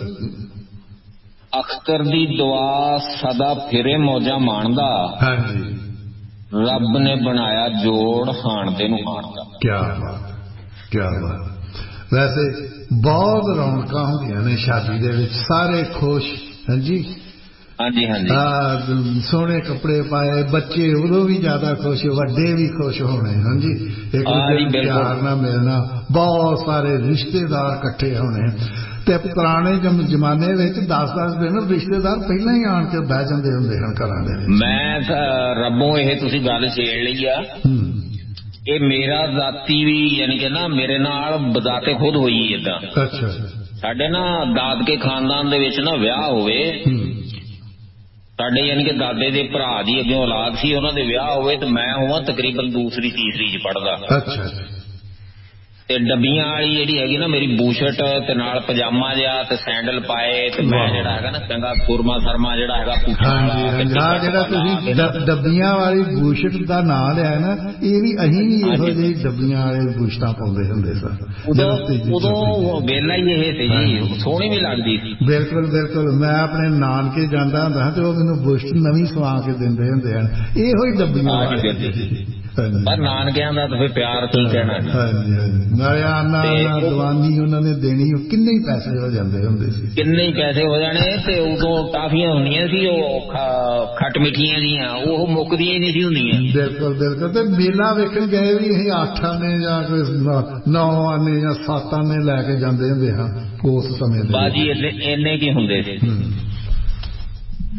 ਅਖਤਰ ਦੀ ਦੁਆ ਸਦਾ ਫਿਰੇ ਮੌਜਾਂ ਮਾਣਦਾ, ਰੱਬ ਨੇ ਬਣਾਇਆ ਜੋੜ ਹਾਣਦੇ ਨੂੰ ਹਾਣਦਾ। ਕਿਆ ਬਾਤ, ਕਿਆ ਬਾਤ। ਵੈਸੇ ਬਹੁਤ ਰੌਣਕਾਂ ਹੁੰਦੀਆਂ ਨੇ ਸ਼ਾਦੀ ਦੇ ਵਿੱਚ, ਸਾਰੇ ਖੁਸ਼। ਹਾਂਜੀ ਹਾਂਜੀ ਹਾਂਜੀ। ਸੋਹਣੇ ਕੱਪੜੇ ਪਾਏ, ਬੱਚੇ ਉਦੋਂ ਵੀ ਜ਼ਿਆਦਾ ਖੁਸ਼, ਵੱਡੇ ਵੀ ਖੁਸ਼ ਹੋਣੇ। ਹਾਂਜੀ, ਇੱਕ ਦੂਜੇ ਨੂੰ ਪਿਆਰ ਨਾਲ ਮਿਲਣਾ, ਬਹੁਤ ਸਾਰੇ ਰਿਸ਼ਤੇਦਾਰ ਇਕੱਠੇ ਹੋਣੇ। ਤੇ ਪੁਰਾਣੇ ਜ਼ਮਾਨੇ ਵਿੱਚ 10-10 ਦਿਨ ਰਿਸ਼ਤੇਦਾਰ ਪਹਿਲਾਂ ਹੀ ਆਣ ਕੇ ਬਹਿ ਜਾਂਦੇ ਹੁੰਦੇ ਹਨ ਘਰਾਂ ਦੇ ਵਿੱਚ। ਮੈਂ ਰੱਬੋਂ ਇਹ ਤੁਸੀਂ ਗੱਲ ਛੇੜ ਲਈ ਆ, ਇਹ ਮੇਰਾ ਜ਼ਾਤੀ ਵੀ ਯਾਨੀ ਕਿ ਨਾ ਮੇਰੇ ਨਾਲ ਬਜ਼ਾਤੇ ਖੁਦ ਹੋਈ ਏਦਾਂ। ਅੱਛਾ। ਸਾਡੇ ਨਾ ਦਾਦਕੇ ਖਾਨਦਾਨ ਦੇ ਵਿੱਚ ਨਾ ਵਿਆਹ ਹੋਵੇ, ਸਾਡੇ ਯਾਨੀ ਕਿ ਦਾਦੇ ਦੇ ਭਰਾ ਦੀ ਅੱਗੇ ਔਲਾਦ ਸੀ, ਉਹਨਾਂ ਦੇ ਵਿਆਹ ਹੋਵੇ ਤੇ ਮੈਂ ਹੋਵਾਂ ਤਕਰੀਬਨ ਦੂਸਰੀ ਤੀਸਰੀ ਚ ਪੜਦਾ। ਅੱਛਾ। ਤੇ ਡੱਬੀਆਂ ਵਾਲੀ ਜਿਹੜੀ ਹੈਗੀ ਨਾ ਮੇਰੀ ਬੂਸ਼ਟ ਤੇ ਨਾਲ ਪਜਾਮਾ ਜਿਹਾ ਤੇ ਸੈਂਡਲ ਪਾਏ, ਤੇ ਮੈਂ ਜਿਹੜਾ ਹੈਗਾ ਨਾ ਚੰਗਾ ਸੁਰਮਾ ਸਰਮਾ ਜਿਹੜਾ ਹੈਗਾ ਪੁੱਛਾਂ ਵਾਲਾ। ਜਿਹੜਾ ਤੁਸੀਂ ਡੱਬੀਆਂ ਵਾਲੀ ਬੂਸ਼ਟ ਦਾ ਨਾਂ ਲਿਆ ਨਾ, ਇਹ ਵੀ ਅਸੀਂ ਵੀ ਇਹੋ ਜਿਹੀ ਡੱਬੀਆਂ ਵਾਲੇ ਬੂਸ਼ਟਾਂ ਪਾਉਂਦੇ ਹੁੰਦੇ ਸਨ ਉਦੋਂ। ਵੇਲਾ ਹੀ ਇਹ ਸੀ ਜੀ, ਸੋਹਣੀ ਵੀ ਲੱਗਦੀ ਸੀ। ਬਿਲਕੁਲ ਬਿਲਕੁਲ। ਮੈਂ ਆਪਣੇ ਨਾਨਕੇ ਜਾਂਦਾ ਹੁੰਦਾ ਤੇ ਉਹ ਮੈਨੂੰ ਬੂਸ਼ਟ ਨਵੀਂ ਸਵਾ ਕੇ ਦਿੰਦੇ ਹੁੰਦੇ ਹਨ, ਇਹੋ ਹੀ ਡੱਬੀਆਂ ਵਾਲੇ। ਪਰ ਨਾਨਕਿਆਂ ਦਾ ਤਾਂ ਫਿਰ ਪਿਆਰ ਕੀ ਕਹਿਣਾ। ਹਾਂਜੀ ਹਾਂਜੀ। ਨਾਲੇ ਆਨਾ ਦਵਾਨੀ ਉਹਨਾਂ ਨੇ ਦੇਣੀ, ਉਹ ਕਿੰਨੇ ਹੀ ਪੈਸੇ ਹੋ ਜਾਂਦੇ ਹੁੰਦੇ ਸੀ, ਕਿੰਨੇ ਹੀ ਪੈਸੇ ਹੋ ਜਾਣੇ। ਤੇ ਉਦੋਂ ਟਾਫੀਆਂ ਹੁੰਦੀਆਂ ਸੀ ਉਹ ਖੱਟ ਮਿੱਠੀਆਂ ਜੀਆਂ, ਉਹ ਮੁੱਕਦੀਆਂ ਹੀ ਨਹੀਂ ਸੀ ਹੁੰਦੀਆਂ। ਬਿਲਕੁਲ ਬਿਲਕੁਲ। ਤੇ ਮੇਲਾ ਵੇਖਣ ਗਏ ਵੀ ਅਸੀਂ 8 ਆਨੇ ਜਾਂ 9 ਆਨੇ ਜਾਂ 7 ਆਨੇ ਲੈ ਕੇ ਜਾਂਦੇ ਹੁੰਦੇ ਹਾਂ ਉਸ ਸਮੇਂ ਦੇ। ਬਾਜੀ ਇੰਨੇ ਕੀ ਹੁੰਦੇ ਸੀ।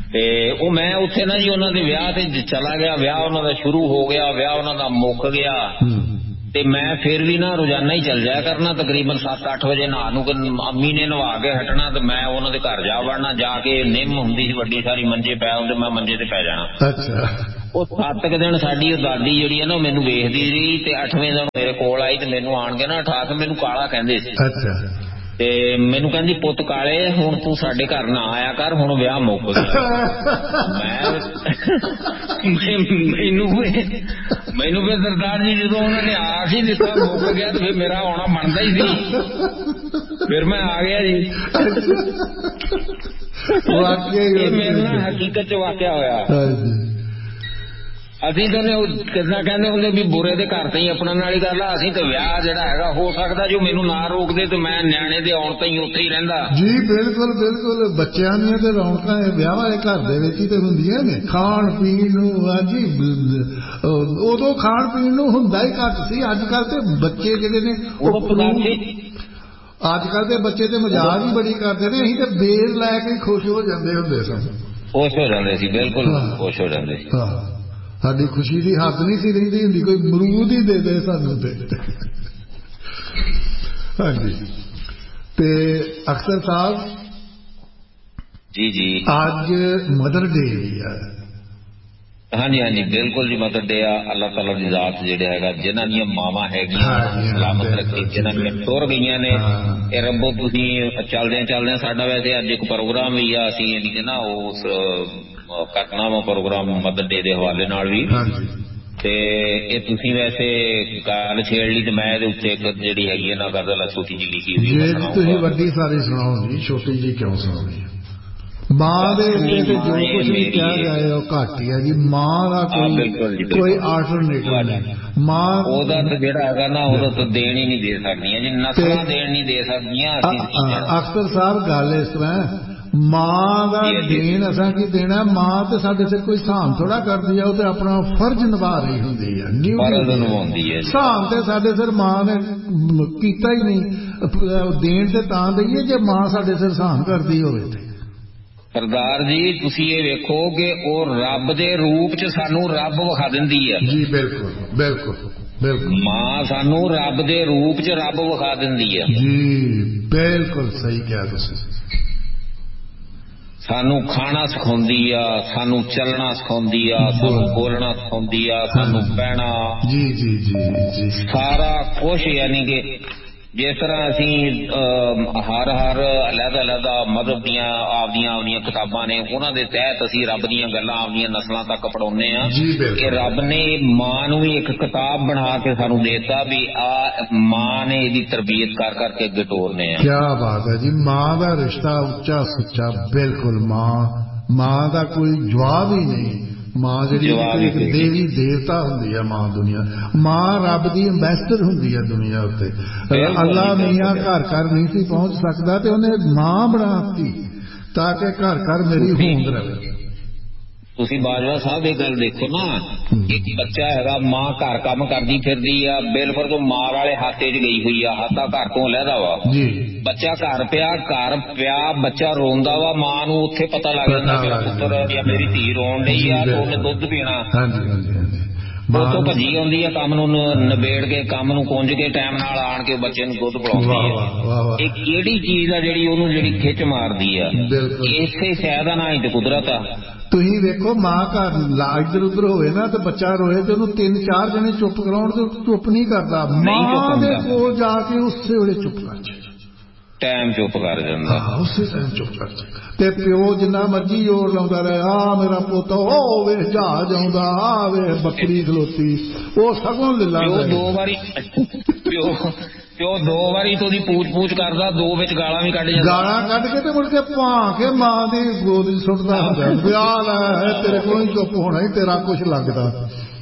ਤੇ ਉਹ ਮੈਂ ਉੱਥੇ ਨਾ ਜੀ ਉਹਨਾਂ ਦੇ ਵਿਆਹ ਤੇ ਚਲਾ ਗਿਆ, ਵਿਆਹ ਉਹਨਾਂ ਦਾ ਸ਼ੁਰੂ ਹੋ ਗਿਆ, ਵਿਆਹ ਉਹਨਾਂ ਦਾ ਮੁੱਕ ਗਿਆ ਤੇ ਮੈਂ ਫਿਰ ਵੀ ਨਾ ਰੋਜ਼ਾਨਾ ਹੀ ਚੱਲ ਜਾਇਆ ਕਰਨਾ, ਤਕਰੀਬਨ 7-8 ਵਜੇ ਨਹਾ ਨੂੰ ਅੰਮੀ ਨੇ ਨਵਾ ਕੇ ਹਟਣਾ ਤੇ ਮੈਂ ਉਹਨਾਂ ਦੇ ਘਰ ਜਾ ਵੜਨਾ, ਜਾ ਕੇ ਨਿੰਮ ਹੁੰਦੀ ਸੀ ਵੱਡੀ ਸਾਰੀ, ਮੰਜੇ ਪੈ ਹੁੰਦੇ, ਮੈਂ ਮੰਜੇ ਤੇ ਪੈ ਜਾਣਾ। ਉਹ 7 ਦਿਨ ਸਾਡੀ ਉਹ ਦਾਦੀ ਜਿਹੜੀ ਹੈ ਨਾ ਮੈਨੂੰ ਵੇਖਦੀ ਰਹੀ ਤੇ 8ਵੇਂ ਦਿਨ ਮੇਰੇ ਕੋਲ ਆਈ ਤੇ ਮੈਨੂੰ ਆਣ ਕੇ ਨਾ ਉਠਾ ਕੇ ਮੈਨੂੰ ਕਾਲਾ ਕਹਿੰਦੇ ਸੀ ਤੇ ਮੈਨੂੰ ਕਹਿੰਦੀ ਪੁੱਤ ਕਾਲੇ ਹੁਣ ਤੂੰ ਸਾਡੇ ਘਰ ਨਾ ਆਇਆ ਕਰ, ਹੁਣ ਵਿਆਹ ਮੁੱਕ ਗਿਆ। ਮੈਨੂੰ ਫਿਰ ਸਰਦਾਰ ਜੀ ਜਦੋਂ ਉਹਨਾਂ ਨੇ ਆਖ ਹੀ ਦਿੱਤਾ ਮੁੱਕ ਗਿਆ ਤੇ ਫਿਰ ਮੇਰਾ ਆਉਣਾ ਬਣਦਾ ਹੀ ਸੀ, ਫਿਰ ਮੈਂ ਆ ਗਿਆ ਜੀ। ਇਹ ਮੇਰੇ ਨਾਲ ਹਕੀਕਤ ਚ ਵਾਕਿਆ ਹੋਇਆ। ਅਸੀਂ ਤਾਂ ਕਿੱਦਾਂ ਕਹਿੰਦੇ ਹੁੰਦੇ ਵੀ ਬੁਰੇ ਦੇ ਘਰ ਤੇ ਹੀ ਆਪਣਨ ਵਾਲੀ ਗੱਲ ਆ, ਅਸੀਂ ਤਾਂ ਵਿਆਹ ਜਿਹੜਾ ਹੈਗਾ ਹੋ ਸਕਦਾ ਜੋ ਮੈਨੂੰ ਨਾ ਰੋਕਦੇ ਤੇ ਮੈਂ ਨਿਆਣੇ ਦੇ ਆਉਣ ਤਾਈਂ ਉੱਥੇ ਹੀ ਰਹਿੰਦਾ ਜੀ। ਬਿਲਕੁਲ ਬਿਲਕੁਲ, ਬੱਚਿਆਂ ਦੀਆਂ ਤੇ ਰੌਣਕਾਂ ਵਿਆਹ ਵਾਲੇ ਘਰ ਦੇ ਵਿੱਚ ਹੀ ਤੇ ਹੁੰਦੀਆਂ ਨੇ। ਖਾਣ ਪੀਣ ਨੂੰ ਹਾਂਜੀ ਉਦੋਂ ਖਾਣ ਪੀਣ ਨੂੰ ਹੁੰਦਾ ਹੀ ਘੱਟ ਸੀ, ਅੱਜ ਕੱਲ ਤੇ ਬੱਚੇ ਜਿਹੜੇ ਨੇ ਅੱਜ ਕੱਲ ਦੇ ਬੱਚੇ ਤੇ ਮਜ਼ਾਕ ਹੀ ਬੜੀ ਕਰਦੇ ਨੇ। ਅਸੀਂ ਤੇ ਬੇਰ ਲੈ ਕੇ ਖੁਸ਼ ਹੋ ਜਾਂਦੇ ਹੁੰਦੇ ਸਨ, ਖੁਸ਼ ਹੋ ਜਾਂਦੇ ਸੀ, ਬਿਲਕੁਲ ਖੁਸ਼ ਹੋ ਜਾਂਦੇ ਸੀ। ਸਾਡੀ ਖੁਸ਼ੀ ਦੀ ਹੱਦ ਨਹੀਂ ਸੀ ਰਹਿੰਦੀ ਹੁੰਦੀ, ਕੋਈ ਅਮਰੂਦ ਹੀ ਦੇ ਦੇ ਸਾਨੂੰ ਤੇ। ਹਾਂਜੀ ਤੇ ਅਖਤਰ ਸਾਹਿਬ ਜੀ ਜੀ ਅੱਜ ਮਦਰ ਡੇ ਵੀ ਹੈ। ਹਾਂਜੀ ਹਾਂਜੀ ਬਿਲਕੁਲ ਜੀ, ਮਦਰ ਡੇ ਆ। ਅੱਲਾਹ ਤਾਲਾ ਦੀ ਜ਼ਾਤ ਜਿਹੜਾ ਹੈਗਾ ਜਿਨ੍ਹਾਂ ਦੀਆਂ ਮਾਵਾਂ ਹੈਗੀਆਂ ਸਲਾਮਤ ਰੱਖੀ, ਜਿਨ੍ਹਾਂ ਦੀਆਂ ਟੁਰ ਗਈਆਂ ਨੇ, ਇਹ ਰੱਬੋ ਤੁਸੀਂ ਚੱਲਦਿਆਂ ਸਾਡਾ ਵੈਸੇ ਅੱਜ ਇੱਕ ਪ੍ਰੋਗਰਾਮ ਵੀ ਆ, ਅਸੀਂ ਯਾਨੀ ਕਿ ਨਾ ਉਸ ਕਰਨਾ ਵਾ ਪ੍ਰੋਗਰਾਮ ਮਦਰ ਡੇ ਦੇ ਹਵਾਲੇ ਨਾਲ ਵੀ, ਤੇ ਇਹ ਤੁਸੀਂ ਵੈਸੇ ਗੱਲ ਛੇੜ ਲਈ ਤੇ ਮੈਂ ਇਹਦੇ ਉੱਤੇ ਇੱਕ ਜਿਹੜੀ ਹੈਗੀ ਹੈ ਨਾ ਗਜ਼ਲ ਛੋਟੀ ਜਿਹੀ ਲਿਖੀ ਹੋਈ। ਤੁਸੀਂ ਵੱਡੀ ਸਾਰੀ ਸੁਣਾਓ ਜੀ, ਛੋਟੀ ਜਿਹੀ ਕਿਉਂ ਸੁਣਾਉਣੀ? ਮਾਂ ਦੇ ਉੱਤੇ ਤੇ ਜੋ ਕੁਝ ਵੀ ਕਿਹਾ ਜਾਏ ਉਹ ਘੱਟ ਹੀ ਹੈ ਜੀ। ਮਾਂ ਦਾ ਕੋਈ ਆਲਟਰਨੇਟਿਵ ਨਹੀਂ। ਮਾਂ ਉਹਦਾ ਤਾਂ ਜਿਹੜਾ ਹੈਗਾ ਨਾ ਉਹਦਾ ਤਾਂ ਦੇਣ ਹੀ ਨਹੀਂ ਦੇ ਸਕਦੀਆਂ ਜੀ, ਨਸਲਾਂ ਦੇਣ ਨਹੀਂ ਦੇ ਸਕਦੀਆਂ। ਅਖਤਰ ਸਾਹਿਬ ਗੱਲ ਇਸ ਤਰ੍ਹਾਂ, ਮਾਂ ਦਾ ਦੇਣ ਅਸਾਂ ਕੀ ਦੇਣਾ? ਮਾਂ ਤੇ ਸਾਡੇ ਸਿਰ ਕੋਈ ਹਿਸਾਬ ਥੋੜਾ ਕਰਦੀ ਆ, ਉਹ ਤੇ ਆਪਣਾ ਫਰਜ਼ ਨਿਭਾ ਰਹੀ ਹੁੰਦੀ ਹੈ, ਨਿਭਾਉਂਦੀ ਹੈ। ਹਿਸਾਬ ਤੇ ਸਾਡੇ ਸਿਰ ਮਾਂ ਨੇ ਕੀਤਾ ਹੀ ਨਹੀਂ। ਦੇਣ ਤੇ ਤਾਂ ਦਈਏ ਜੇ ਮਾਂ ਸਾਡੇ ਸਿਰ ਹਿਸਾਬ ਕਰਦੀ ਹੋਵੇ ਤੇ। ਸਰਦਾਰ ਜੀ ਤੁਸੀਂ ਇਹ ਵੇਖੋ ਕਿ ਉਹ ਰੱਬ ਦੇ ਰੂਪ ਚ ਸਾਨੂੰ ਰੱਬ ਵਿਖਾ ਦਿੰਦੀ ਹੈ ਜੀ। ਬਿਲਕੁਲ ਬਿਲਕੁਲ ਬਿਲਕੁਲ, ਮਾਂ ਸਾਨੂੰ ਰੱਬ ਦੇ ਰੂਪ ਚ ਰੱਬ ਵਿਖਾ ਦਿੰਦੀ ਹੈ ਜੀ। ਬਿਲਕੁਲ ਸਹੀ ਕਿਹਾ ਤੁਸੀਂ। ਸਾਨੂੰ ਖਾਣਾ ਸਿਖਾਉਂਦੀ ਆ, ਸਾਨੂੰ ਚੱਲਣਾ ਸਿਖਾਉਂਦੀ ਆ, ਸਾਨੂੰ ਬੋਲਣਾ ਸਿਖਾਉਂਦੀ ਆ, ਸਾਨੂੰ ਬਹਿਣਾ, ਜੀ ਜੀ ਜੀ ਜੀ, ਸਾਰਾ ਕੁਛ। ਯਾਨੀ ਕਿ ਜਿਸ ਤਰ੍ਹਾਂ ਅਸੀਂ ਹਰ ਅਲੱਗ ਮਜ਼ਹਬ ਦੀਆਂ ਆਪਦੀਆਂ ਕਿਤਾਬਾਂ ਨੇ, ਉਹਨਾਂ ਦੇ ਤਹਿਤ ਅਸੀਂ ਰੱਬ ਦੀਆਂ ਗੱਲਾਂ ਆਪਦੀਆਂ ਨਸਲਾਂ ਤੱਕ ਪੜਾਉਂਦੇ ਆ ਕਿ ਰੱਬ ਨੇ ਮਾਂ ਨੂੰ ਵੀ ਇੱਕ ਕਿਤਾਬ ਬਣਾ ਕੇ ਸਾਨੂੰ ਦੇਤਾ ਵੀ ਆ ਮਾਂ ਨੇ ਇਹਦੀ ਤਰਬੀਅਤ ਕਰ ਕਰਕੇ ਅੱਗੇ ਤੋਰਨੇ ਆ। ਕਿਆ ਬਾਤ ਹੈ ਜੀ। ਮਾਂ ਦਾ ਰਿਸ਼ਤਾ ਉੱਚਾ ਸੁੱਚਾ, ਬਿਲਕੁਲ। ਮਾਂ ਦਾ ਕੋਈ ਜਵਾਬ ਹੀ ਨਹੀਂ। ਮਾਂ ਜਿਹੜੀ ਇੱਕ ਦੇਵੀ ਦੇਵਤਾ ਹੁੰਦੀ ਹੈ ਮਾਂ ਦੁਨੀਆ। ਮਾਂ ਰੱਬ ਦੀ ਅੰਬੈਸਡਰ ਹੁੰਦੀ ਹੈ ਦੁਨੀਆ ਉੱਤੇ। ਅੱਲਾ ਮੀਆਂ ਘਰ ਘਰ ਨਹੀਂ ਸੀ ਪਹੁੰਚ ਸਕਦਾ ਤੇ ਉਹਨੇ ਮਾਂ ਬਣਾਤੀ ਤਾਂ ਕਿ ਘਰ ਘਰ ਮੇਰੀ ਹੋਂਦ ਰਹੇ। ਤੁਸੀਂ ਬਾਜਵਾ ਸਾਹਿਬ ਇਹ ਗੱਲ ਦੇਖੋ ਨਾ, ਇੱਕ ਬੱਚਾ ਹੈਗਾ, ਮਾਂ ਘਰ ਕੰਮ ਕਰਦੀ ਫਿਰਦੀ ਆ, ਬਿਲਕੁਲ ਤੋਂ ਮਾਂ ਵਾਲੇ ਹਾਤੇ 'ਚ ਗਈ ਹੋਈ ਆ, ਹਾਤਾ ਘਰ ਤੋਂ ਲਹਿਦਾ ਵਾ। ਬੱਚਾ ਘਰ ਪਿਆ ਬੱਚਾ ਰੋਂਦਾ ਵਾ, ਮਾਂ ਨੂੰ ਉੱਥੇ ਪਤਾ ਲੱਗ ਜਾਂਦਾ ਮੇਰਾ ਪੁੱਤਰ ਜਾਂ ਮੇਰੀ ਧੀ ਰੋਣ ਡਈ ਆ ਤੇ ਉਹਨੇ ਦੁੱਧ ਪੀਣਾ। ਉੱਥੋਂ ਭੱਜੀ ਆਉਂਦੀ ਆ, ਕੰਮ ਨੂੰ ਨਿਬੇੜ ਕੇ, ਕੰਮ ਨੂੰ ਕੁੰਝ ਕੇ ਟਾਈਮ ਨਾਲ ਆਣ ਕੇ ਬੱਚੇ ਨੂੰ ਦੁੱਧ ਪਿਲਾਉਂਦੀ ਆ। ਇਹ ਕਿਹੜੀ ਚੀਜ਼ ਆ ਜਿਹੜੀ ਉਹਨੂੰ ਜਿਹੜੀ ਖਿੱਚ ਮਾਰਦੀ ਆ? ਇਸੇ ਸ਼ਾਇਦ ਦਾ ਨਾਂ ਹੀ ਤੇ ਕੁਦਰਤ ਆ। ਤੁਸੀਂ ਵੇਖੋ ਮਾਂ ਘਰ ਇੱਧਰ ਉੱਧਰ ਹੋਵੇ ਨਾ ਤੇ ਬੱਚਾ ਰੋਏ ਤੇ ਉਹਨੂੰ 3-4 ਜਣੇ ਚੁੱਪ ਕਰਾਉਣ ਤੇ ਚੁੱਪ ਨਹੀਂ ਕਰਦਾ। ਮਾਂ ਦੇ ਕੋਲ ਜਾ ਕੇ ਉਸੇ ਵੇਲੇ ਚੁੱਪ ਕਰ ਜਾਂਦਾ, ਟਾਈਮ ਚੁੱਪ ਕਰ ਜਾਂਦਾ, ਉਸੇ ਟਾਈਮ ਚੁੱਪ ਕਰ ਜਾਂਦਾ। ਤੇ ਪਿਓ ਜਿੰਨਾ ਮਰਜੀ ਜ਼ੋਰ ਲਾਉਂਦਾ ਰਹੇ, ਆ ਮੇਰਾ ਪੁੱਤ ਉਹ ਵੇ ਜਹਾਜ਼ ਆਉਂਦਾ, ਆ ਵੇ ਬੱਕਰੀ ਖਲੋਤੀ, ਉਹ ਸਗੋਂ ਲੱਲਾ ਪਿਓ 2 ਵਾਰੀ ਤੋਂ ਦੀ ਪੂਛ ਕਰਦਾ, 2 ਵਿੱਚ ਗਾਲਾਂ ਵੀ ਕੱਢ ਜਾਂਦਾ। ਗਾਲਾਂ ਕੱਢ ਕੇ ਤੇ ਮੁੜ ਕੇ ਭਾਂ ਕੇ ਮਾਂ ਦੀ ਗੋਦ 'ਚ ਸੁੱਟਦਾ ਹੁੰਦਾ, ਵਿਆਹ ਲੈ ਤੇਰੇ ਕੋਲ ਹੀ ਚੁੱਪ ਹੋਣਾ ਹੀ ਤੇਰਾ ਕੁਛ ਲੱਗਦਾ।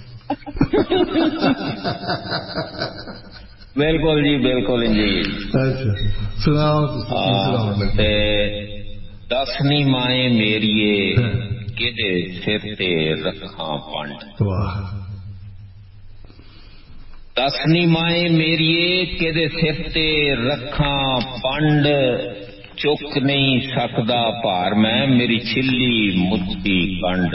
ਬਿਲਕੁਲ ਜੀ, ਬਿਲਕੁਲ ਜੀ। ਅੱਛਾ ਸੁਣਾਓ। ਤੇ ਦਸਨੀ ਮਾਏ ਮੇਰੀਏ ਕਿਹਦੇ ਸਿਰ ਤੇ ਰੱਖਾਂ ਪੰਡ। ਵਾਹ। ਦਸਨੀ ਮਾਏ ਮੇਰੀਏ ਕਿਹਦੇ ਸਿਰ ਤੇ ਰੱਖਾਂ ਪੰਡ, ਚੁੱਕ ਨਹੀਂ ਸਕਦਾ ਭਾਰ ਮੈਂ, ਮੇਰੀ ਛਿੱਲੀ ਮੁੱਠੀ ਕੰਡ।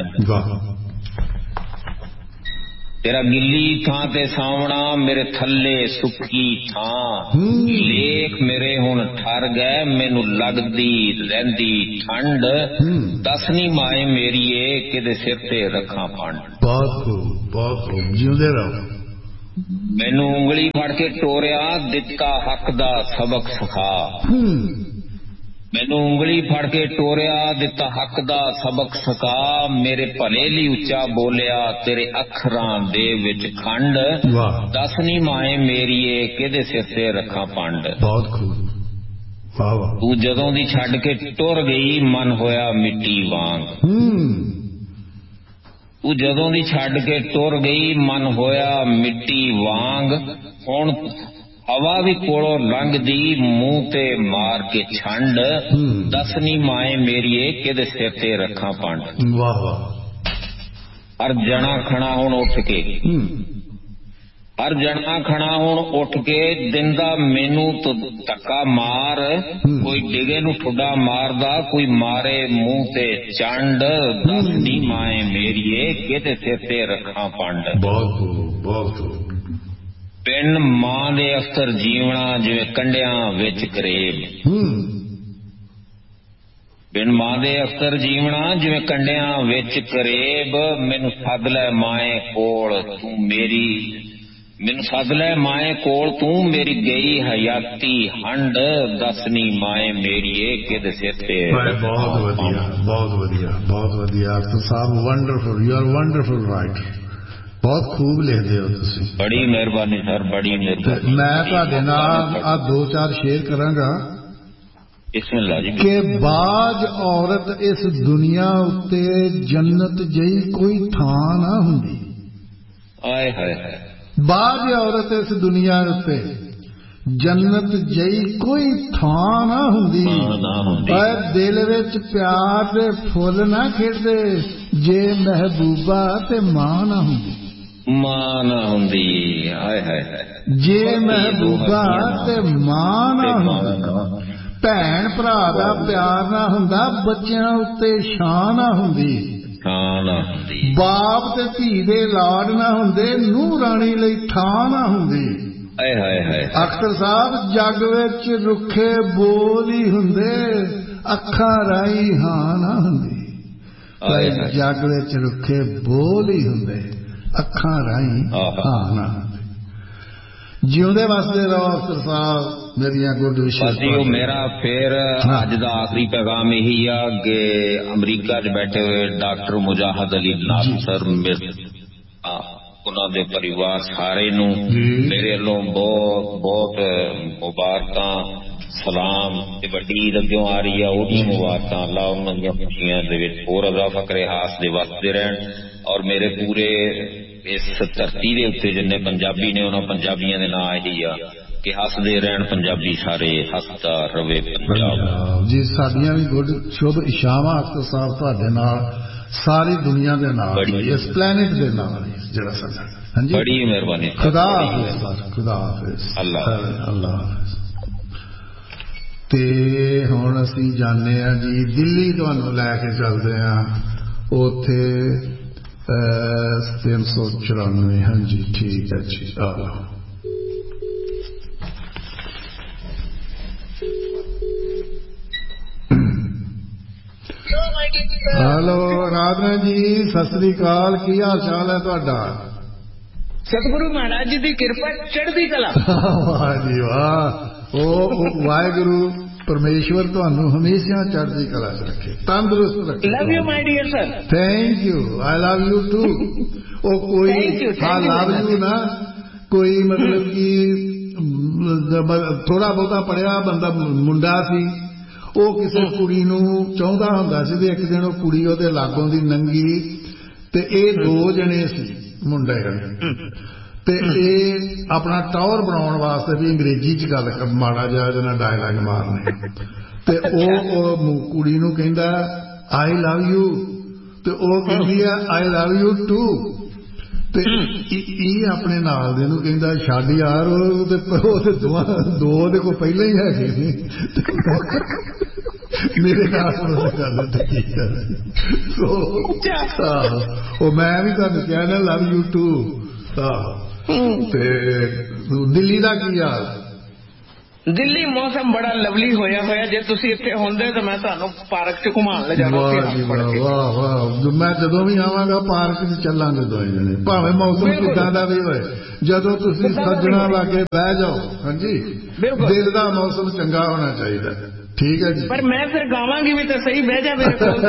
ਤੇਰਾ ਗਿੱਲੀ ਥਾਂ ਤੇ ਸਾਵਣਾ, ਮੇਰੇ ਥੱਲੇ ਸੁੱਕੀ ਥਾਂ। ਲੇਖ ਮੇਰੇ ਹੁਣ ਠਰ ਗਏ, ਮੈਨੂੰ ਲੱਗਦੀ ਰਹਿੰਦੀ ਠੰਡ। ਦੱਸ ਨੀ ਮਾਏ ਮੇਰੀਏ ਕਿਹਦੇ ਸਿਰ ਤੇ ਰੱਖਾਂ ਪੰਡ। ਬਹੁਤ ਖੂਬ, ਬਹੁਤ ਖੂਬ, ਜਿਉਂਦੇ ਰਹੋ। ਮੈਨੂੰ ਉਂਗਲੀ ਫੜ ਕੇ ਟੋਰਿਆ, ਦਿੱਤਾ ਹੱਕ ਦਾ ਸਬਕ ਸਿਖਾ। ਮੈਨੂੰ ਉਂਗਲੀ ਫੜ ਕੇ ਟੋਰਿਆ, ਦਿੱਤਾ ਹੱਕ ਦਾ ਸਬਕ ਸਿਖਾ। ਮੇਰੇ ਭਲੇ ਲਈ ਉੱਚਾ ਬੋਲਿਆ, ਤੇਰੇ ਅੱਖਰਾਂ ਦੇ ਵਿੱਚ ਖੰਡ। ਦੱਸ ਨੀ ਮਾਏ ਮੇਰੀਏ ਕਿਹਦੇ ਸਿਰ ਤੇ ਰੱਖਾਂ ਪੰਡ। ਬਹੁਤ ਖੂਬ। ਤੂੰ ਜਦੋਂ ਦੀ ਛੱਡ ਕੇ ਟੁਰ ਗਈ, ਮਨ ਹੋਇਆ ਮਿੱਟੀ ਵਾਂਗ। ਤੂੰ ਜਦੋਂ ਦੀ ਛੱਡ ਕੇ ਟੁਰ ਗਈ, ਮਨ ਹੋਇਆ ਮਿੱਟੀ ਵਾਂਗ। ਹੁਣ ਹਵਾ ਵੀ ਕੋਲੋਂ ਲੰਘਦੀ, ਮੂੰਹ ਤੇ ਮਾਰ ਕੇ ਛੰਡ। ਦੱਸ ਨੀ ਮਾਏ ਮੇਰੀਏ ਕਿਹਦੇ ਸਿਰ ਤੇ ਰੱਖਾਂ ਪੰਡ। ਵਾਹ ਵਾਹ। ਹਰ ਜਣਾ ਖਣਾ ਹੁਣ ਉੱਠ ਕੇ, ਹਰ ਜਣਾ ਖਣਾ ਹੁਣ ਉੱਠ ਕੇ, ਦਿੰਦਾ ਮੈਨੂੰ ਤੂੰ ਧੱਕਾ ਮਾਰ। ਕੋਈ ਡਿਗੇ ਨੂੰ ਠੁੱਡਾ ਮਾਰਦਾ, ਕੋਈ ਮਾਰੇ ਮੂੰਹ ਤੇ ਚੰਡ। ਦੱਸ ਨੀ ਮਾਏ ਮੇਰੀਏ ਕਿਹਦੇ ਸਿਰ ਤੇ ਰੱਖਾਂ ਪੰਡ। ਬਹੁਤ ਬਹੁਤ। ਪਿੰਡ ਮਾਂ ਦੇ ਅਖਤਰ ਜੀਵਣਾ, ਜਿਵੇਂ ਕੰਡਿਆਂ ਵਿੱਚ ਕਰੇਬ। ਪਿੰਡ ਮਾਂ ਦੇ ਅਖਤਰ ਜੀਵਣਾ, ਜਿਵੇਂ ਕੰਡਿਆਂ ਵਿੱਚ ਕਰੇਬ। ਮੈਨੂੰ ਸੱਦ ਲੈ ਮਾਏ ਕੋਲ ਤੂੰ ਮੇਰੀ, ਮੈਨੂੰ ਸੱਦ ਲੈ ਮਾਏ ਕੋਲ ਤੂੰ ਮੇਰੀ ਗਈ ਹਯਾਤੀ ਹੰਡ। ਦੱਸ ਨੀ ਮਾਏ ਮੇਰੀਏ ਕਿਹਦੇ ਸਿਰ ਤੇ। ਬਹੁਤ ਵਧੀਆ, ਬਹੁਤ ਵਧੀਆ, ਬਹੁਤ ਵਧੀਆ ਸਾਹਿਬ। Wonderful, you are wonderful writer. ਬਹੁਤ ਖੂਬ ਲਿਖਦੇ ਹੋ ਤੁਸੀਂ। ਬੜੀ ਮਿਹਰਬਾਨੀ ਸਰ, ਬੜੀ ਮਿਹਰਬਾਨੀ। ਮੈਂ ਤੁਹਾਡੇ ਨਾਲ ਆ 2-4 ਸ਼ੇਅਰ ਕਰਾਂਗਾ ਕਿ ਬਾਜ ਔਰਤ ਇਸ ਦੁਨੀਆ ਉੱਤੇ ਜੰਨਤ ਜਿਹੀ ਕੋਈ ਥਾਂ ਨਾ ਹੁੰਦੀ। ਆਏ ਹਾਏ ਹਾਏ। ਬਾਜ ਔਰਤ ਇਸ ਦੁਨੀਆ ਉੱਤੇ ਜੰਨਤ ਜਿਹੀ ਕੋਈ ਥਾਂ ਨਾ ਹੁੰਦੀ। ਪਰ ਦਿਲ ਵਿੱਚ ਪਿਆਰ ਦੇ ਫੁੱਲ ਨਾ ਖਿੜਦੇ, ਜੇ ਮਹਿਬੂਬਾ ਤੇ ਮਾਂ ਨਾ ਹੁੰਦੀ। ਮਾਂ ਨਾ ਹੁੰਦੀ, ਹਾਏ ਹਾਏ। ਜੇ ਮਹਿਬੂਬਾ ਤੇ ਮਾਂ ਨਾ ਹੁੰਦੀ, ਭੈਣ ਭਰਾ ਦਾ ਪਿਆਰ ਨਾ ਹੁੰਦਾ, ਬੱਚਿਆਂ ਉੱਤੇ ਛਾਂ ਨਾ ਹੁੰਦੀ। ਬਾਪ ਤੇ ਧੀ ਦੇ ਲਾਡ ਨਾ ਹੁੰਦੇ, ਨੂੰਹ ਰਾਣੀ ਲਈ ਥਾਂ ਨਾ ਹੁੰਦੀ। ਅਖਤਰ ਸਾਹਿਬ ਜੱਗ ਵਿੱਚ ਰੁੱਖੇ ਬੋਲ ਹੀ ਹੁੰਦੇ, ਅੱਖਾਂ ਰਾਹੀਂ ਹਾਂ ਨਾ ਹੁੰਦੀ। ਜੱਗ ਵਿੱਚ ਰੁੱਖੇ ਬੋਲ ਹੀ ਹੁੰਦੇ, ਅੱਖਾਂ ਰਾਹੀਂ ਹਾਂ ਨਾ ਹੁੰਦੀ। ਜਿਉਂਦੇ ਵਸਦੇ ਰਹੋ ਅਖਤਰ ਸਾਹਿਬ। ਮੇਰੀਆਂ ਗੁੱਡ ਵਿਸ਼ੇਸ। ਮੇਰਾ ਫਿਰ ਅੱਜ ਦਾ ਆਖਰੀ ਪੈਗਾਮ ਇਹੀ ਆ ਕਿ ਅਮਰੀਕਾ 'ਚ ਬੈਠੇ ਹੋਏ ਡਾਕਟਰ ਮੁਜਾਹਦ ਅਲੀ ਨਾਸਰ ਉਹਨਾਂ ਦੇ ਪਰਿਵਾਰ ਸਾਰੇ ਨੂੰ ਮੇਰੇ ਵੱਲੋਂ ਬਹੁਤ ਬਹੁਤ ਮੁਬਾਰਕਾਂ, ਸਲਾਮ। ਤੇ ਵੱਡੀ ਈਦ ਅੱਗਿਓਂ ਆ ਰਹੀ ਆ, ਉਹਦੀਆਂ ਮੁਬਾਰਕਾਂ। ਅੱਲਾ ਉਹਨਾਂ ਦੀਆਂ ਖੁਸ਼ੀਆਂ ਦੇ ਵਿੱਚ ਹੋਰ ਇਜ਼ਾਫਾ ਕਰੇ, ਹਾਸਦੇ ਵਸਦੇ ਰਹਿਣ। ਔਰ ਮੇਰੇ ਪੂਰੇ ਇਸ ਧਰਤੀ ਦੇ ਉੱਤੇ ਜਿੰਨੇ ਪੰਜਾਬੀ ਨੇ, ਉਹਨਾਂ ਪੰਜਾਬੀਆਂ ਦੇ ਨਾਂ ਇਹੀ ਆ ਕਿ ਹੱਸਦੇ ਰਹਿਣ ਪੰਜਾਬੀ ਸਾਰੇ, ਹੱਸਦਾ ਰਵੇ ਪੰਜਾਬ। ਜੀ ਸਾਡੀਆਂ ਵੀ ਗੁੱਡ ਸ਼ੁਭ ਇਸ਼ਾਵਾਂ ਅਖਤਰ ਸਾਹਿਬ ਤੁਹਾਡੇ ਨਾਲ, ਸਾਰੀ ਦੁਨੀਆ ਦੇ ਨਾਲ, ਇਸ ਪਲੈਨਟ ਦੇ ਨਾਲ ਜਿਹੜਾ ਸਾਡਾ। ਹਾਂਜੀ, ਬੜੀ ਮਿਹਰਬਾਨੀ। ਖੁਦਾ ਹਾਫਿਜ਼, ਖੁਦਾ ਹਾਫਿਜ਼, ਅੱਲਾ ਹਾਫਿਜ਼। ਤੇ ਹੁਣ ਅਸੀਂ ਜਾਂਦੇ ਹਾਂ ਜੀ ਦਿੱਲੀ, ਤੁਹਾਨੂੰ ਲੈ ਕੇ ਚੱਲਦੇ ਹਾਂ ਉੱਥੇ 394। ਹਾਂਜੀ ਠੀਕ ਹੈ ਜੀ, ਆ ਲਓ। ਹੈਲੋ ਰਾਧਨਾ ਜੀ, ਸਤਿ ਸ੍ਰੀ ਅਕਾਲ। ਕੀ ਹਾਲ ਚਾਲ ਹੈ ਤੁਹਾਡਾ? ਸਤਿਗੁਰੂ ਮਹਾਰਾਜ ਜੀ ਦੀ ਕਿਰਪਾ, ਚੜ੍ਹਦੀ ਕਲਾ। ਵਾਹ ਜੀ ਵਾਹ। ਉਹ ਵਾਹਿਗੁਰੂ ਪਰਮੇਸ਼ਵਰ ਤੁਹਾਨੂੰ ਹਮੇਸ਼ਾ ਚੜ੍ਹਦੀ ਕਲਾ 'ਚ ਰੱਖੇ, ਤੰਦਰੁਸਤ ਰੱਖੇ। Love you my dear sir. Thank you, I love you to. ਉਹ ਕੋਈ ਹਾਂ ਲਵ ਯੂ ਨਾ, ਕੋਈ ਮਤਲਬ ਕਿ ਥੋੜਾ ਬਹੁਤਾ ਪੜਿਆ ਬੰਦਾ ਮੁੰਡਾ ਸੀ, ਉਹ ਕਿਸੇ ਕੁੜੀ ਨੂੰ ਚਾਹੁੰਦਾ ਹੁੰਦਾ ਸੀ। ਤੇ ਇੱਕ ਦਿਨ ਉਹ ਕੁੜੀ ਉਹਦੇ ਲਾਗੋਂ ਦੀ ਲੰਘੀ ਤੇ ਇਹ 2 ਜਣੇ ਸੀ ਮੁੰਡੇ ਤੇ ਇਹ ਆਪਣਾ ਟਾਵਰ ਬਣਾਉਣ ਵਾਸਤੇ ਵੀ ਅੰਗਰੇਜ਼ੀ 'ਚ ਗੱਲ ਮਾੜਾ ਜਿਹਾ ਇਹਦੇ ਨਾਲ ਡਾਇਲਾਗ ਮਾਰਨੇ। ਤੇ ਉਹ ਕੁੜੀ ਨੂੰ ਕਹਿੰਦਾ ਆਈ ਲਵ ਯੂ, ਤੇ ਉਹ ਕਹਿੰਦੀ ਆ ਆਈ ਲਵ ਯੂ ਟੂ। ਤੇ ਇਹ ਆਪਣੇ ਨਾਲ ਦੇ ਨੂੰ ਕਹਿੰਦਾ ਛੱਡ ਯਾਰ, ਉਹ ਤੇ 2 ਉਹਦੇ ਕੋਲ ਪਹਿਲਾਂ ਹੀ ਹੈਗੇ ਨੇ। ਮੇਰੇ ਨਾਲ ਗੱਲ ਉਹ ਮੈਂ ਵੀ ਤੁਹਾਨੂੰ ਕਿਹਾ ਨਾ ਲਵ ਯੂ ਟੂ। ਤੇ ਦਿੱਲੀ ਦਾ ਕੀ ਹਾਲ? ਦਿੱਲੀ ਮੌਸਮ ਬੜਾ ਲਵਲੀ ਹੋਇਆ ਹੋਇਆ। ਜੇ ਤੁਸੀਂ ਇੱਥੇ ਹੁੰਦੇ ਤਾਂ ਮੈਂ ਤੁਹਾਨੂੰ ਪਾਰਕ 'ਚ ਘੁਮਾਉਣ ਲੈ ਜਾਣਾ। ਵਾਹ ਵਾਹ, ਮੈਂ ਜਦੋਂ ਵੀ ਆਵਾਂਗਾ ਪਾਰਕ 'ਚ ਚੱਲਾਂਗੇ ਦੋਵੇਂ ਜਣੇ, ਭਾਵੇਂ ਮੌਸਮ ਕਿੱਦਾਂ ਦਾ ਵੀ ਹੋਏ। ਜਦੋਂ ਤੁਸੀਂ ਸੱਜਣਾ ਲਾਗੇ ਬਹਿ ਜਾਓ। ਹਾਂਜੀ, ਦਿਲ ਦਾ ਮੌਸਮ ਚੰਗਾ ਹੋਣਾ ਚਾਹੀਦਾ। ਠੀਕ ਹੈ ਜੀ। ਪਰ ਮੈਂ ਫਿਰ ਗਾਵਾਂਗੀ ਵੀ ਤਾਂ ਸਹੀ, ਬਹਿ ਜਾ ਮੇਰੇ ਕੋਲ।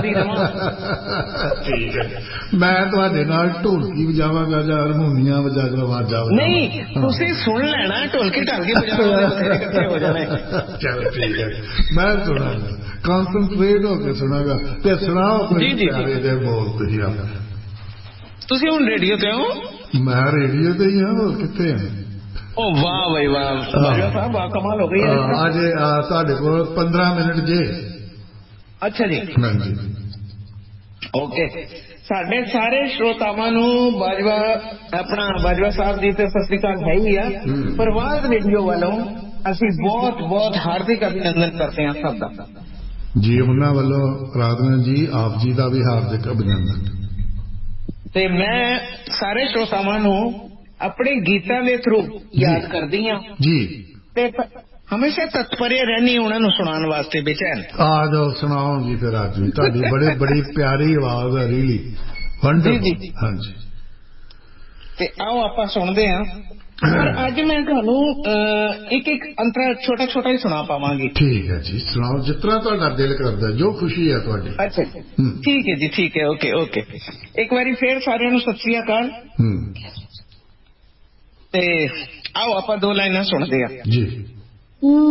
ਠੀਕ ਹੈ, ਮੈਂ ਤੁਹਾਡੇ ਨਾਲ ਢੋਲਕੀ ਵਜਾਵਾਂਗਾ ਜਾਂ ਹਾਰਮੋਨੀਆ ਵਜਾ। ਨਹੀਂ, ਤੁਸੀਂ ਸੁਣ ਲੈਣਾ, ਢੋਲਕੀ ਢਾਲਕੀ ਵਜਾਵਾਂਗੇ ਇਕੱਠੇ ਹੋ ਜਾਣਾ। ਚਲੋ ਠੀਕ ਹੈ, ਮੈਂ ਸੁਣਾਂਗਾ, ਕਨਸਨਟ੍ਰੇਟ ਹੋ ਕੇ ਸੁਣਾਂਗਾ। ਤੇ ਸੁਣਾਓ ਪਿਆਰੇ ਦੇ ਬੋਲ ਤੁਸੀਂ ਆਪਣੇ। ਤੁਸੀਂ ਹੁਣ ਰੇਡੀਓ ਤੇ ਹੋ? ਮੈਂ ਰੇਡੀਓ ਤੇ ਹੀ ਹਾਂ, ਹੋਰ ਕਿੱਥੇ ਹਾਂ। ਓ ਵਾਹ ਬਈ ਵਾਹ, ਬਾਜਵਾ ਸਾਹਿਬ ਵਾਹ ਕਮਾਲ ਹੋ ਗਈ। ਅੱਜ ਤੁਹਾਡੇ ਕੋਲ 15 ਮਿੰਟ ਜੇ। ਅੱਛਾ ਜੀ, ਹਾਂਜੀ, ਓਕੇ। ਸਾਡੇ ਸਾਰੇ ਸਰੋਤਾਵਾਂ ਨੂੰ ਬਾਜਵਾ ਸਾਹਿਬ ਜੀ ਤੇ ਸਤਿ ਸ੍ਰੀ ਅਕਾਲ ਹੈ ਹੀ ਆ। ਪ੍ਰਵਾਜ਼ ਰੇਡੀਓ ਵੱਲੋਂ ਅਸੀਂ ਬਹੁਤ ਬਹੁਤ ਹਾਰਦਿਕ ਅਭਿਨੰਦਨ ਕਰਦੇ ਹਾਂ ਸਭ ਦਾ ਜੀ। ਉਹਨਾਂ ਵੱਲੋਂ ਰਾਧਨਾ ਜੀ ਆਪ ਜੀ ਦਾ ਵੀ ਹਾਰਦਿਕ ਅਭਿਨੰਦਨ। ਤੇ ਮੈਂ ਸਾਰੇ ਸਰੋਤਾਵਾਂ ਨੂੰ ਆਪਣੇ ਗੀਤਾਂ ਦੇ ਥਰੂ ਯਾਦ ਕਰਦੀ ਹਾਂ ਜੀ, ਤੇ ਹਮੇਸ਼ਾ ਤਤਪਰੇ ਰਹਿਣੀ ਉਹਨਾਂ ਨੂੰ ਸੁਣਾਉਣ ਵਾਸਤੇ ਬੇਚੈਨ। ਆ ਜਾਓ, ਸੁਣਾਓ ਜੀ ਫਿਰ। ਅੱਜ ਵੀ ਤੁਹਾਡੀ ਬੜੀ ਪਿਆਰੀ ਆਵਾਜ਼ ਹੈ, ਰੀਲੀ ਵੰਡਰਫੁਲ। ਹਾਂਜੀ, ਤੇ ਆਓ ਆਪਾਂ ਸੁਣਦੇ ਹਾਂ। ਪਰ ਅੱਜ ਮੈਂ ਤੁਹਾਨੂੰ ਇੱਕ ਅੰਤਰਾ ਛੋਟਾ ਹੀ ਸੁਣਾ ਪਾਵਾਂਗੀ। ਠੀਕ ਹੈ ਜੀ, ਸੁਣਾਓ ਜਿਸ ਤਰ੍ਹਾਂ ਤੁਹਾਡਾ ਦਿਲ ਕਰਦਾ, ਜੋ ਖੁਸ਼ੀ ਹੈ ਤੁਹਾਡੀ। ਅੱਛਾ, ਠੀਕ ਹੈ ਜੀ, ਠੀਕ ਹੈ, ਓਕੇ। ਇੱਕ ਵਾਰੀ ਫੇਰ ਸਾਰਿਆਂ ਨੂੰ ਸਤਿ ਸ੍ਰੀ ਅਕਾਲ। ਤੇ ਆਓ ਆਪਾਂ 2 ਲਾਈਨਾਂ ਸੁਣਦੇ ਹਾਂ ਜੀ।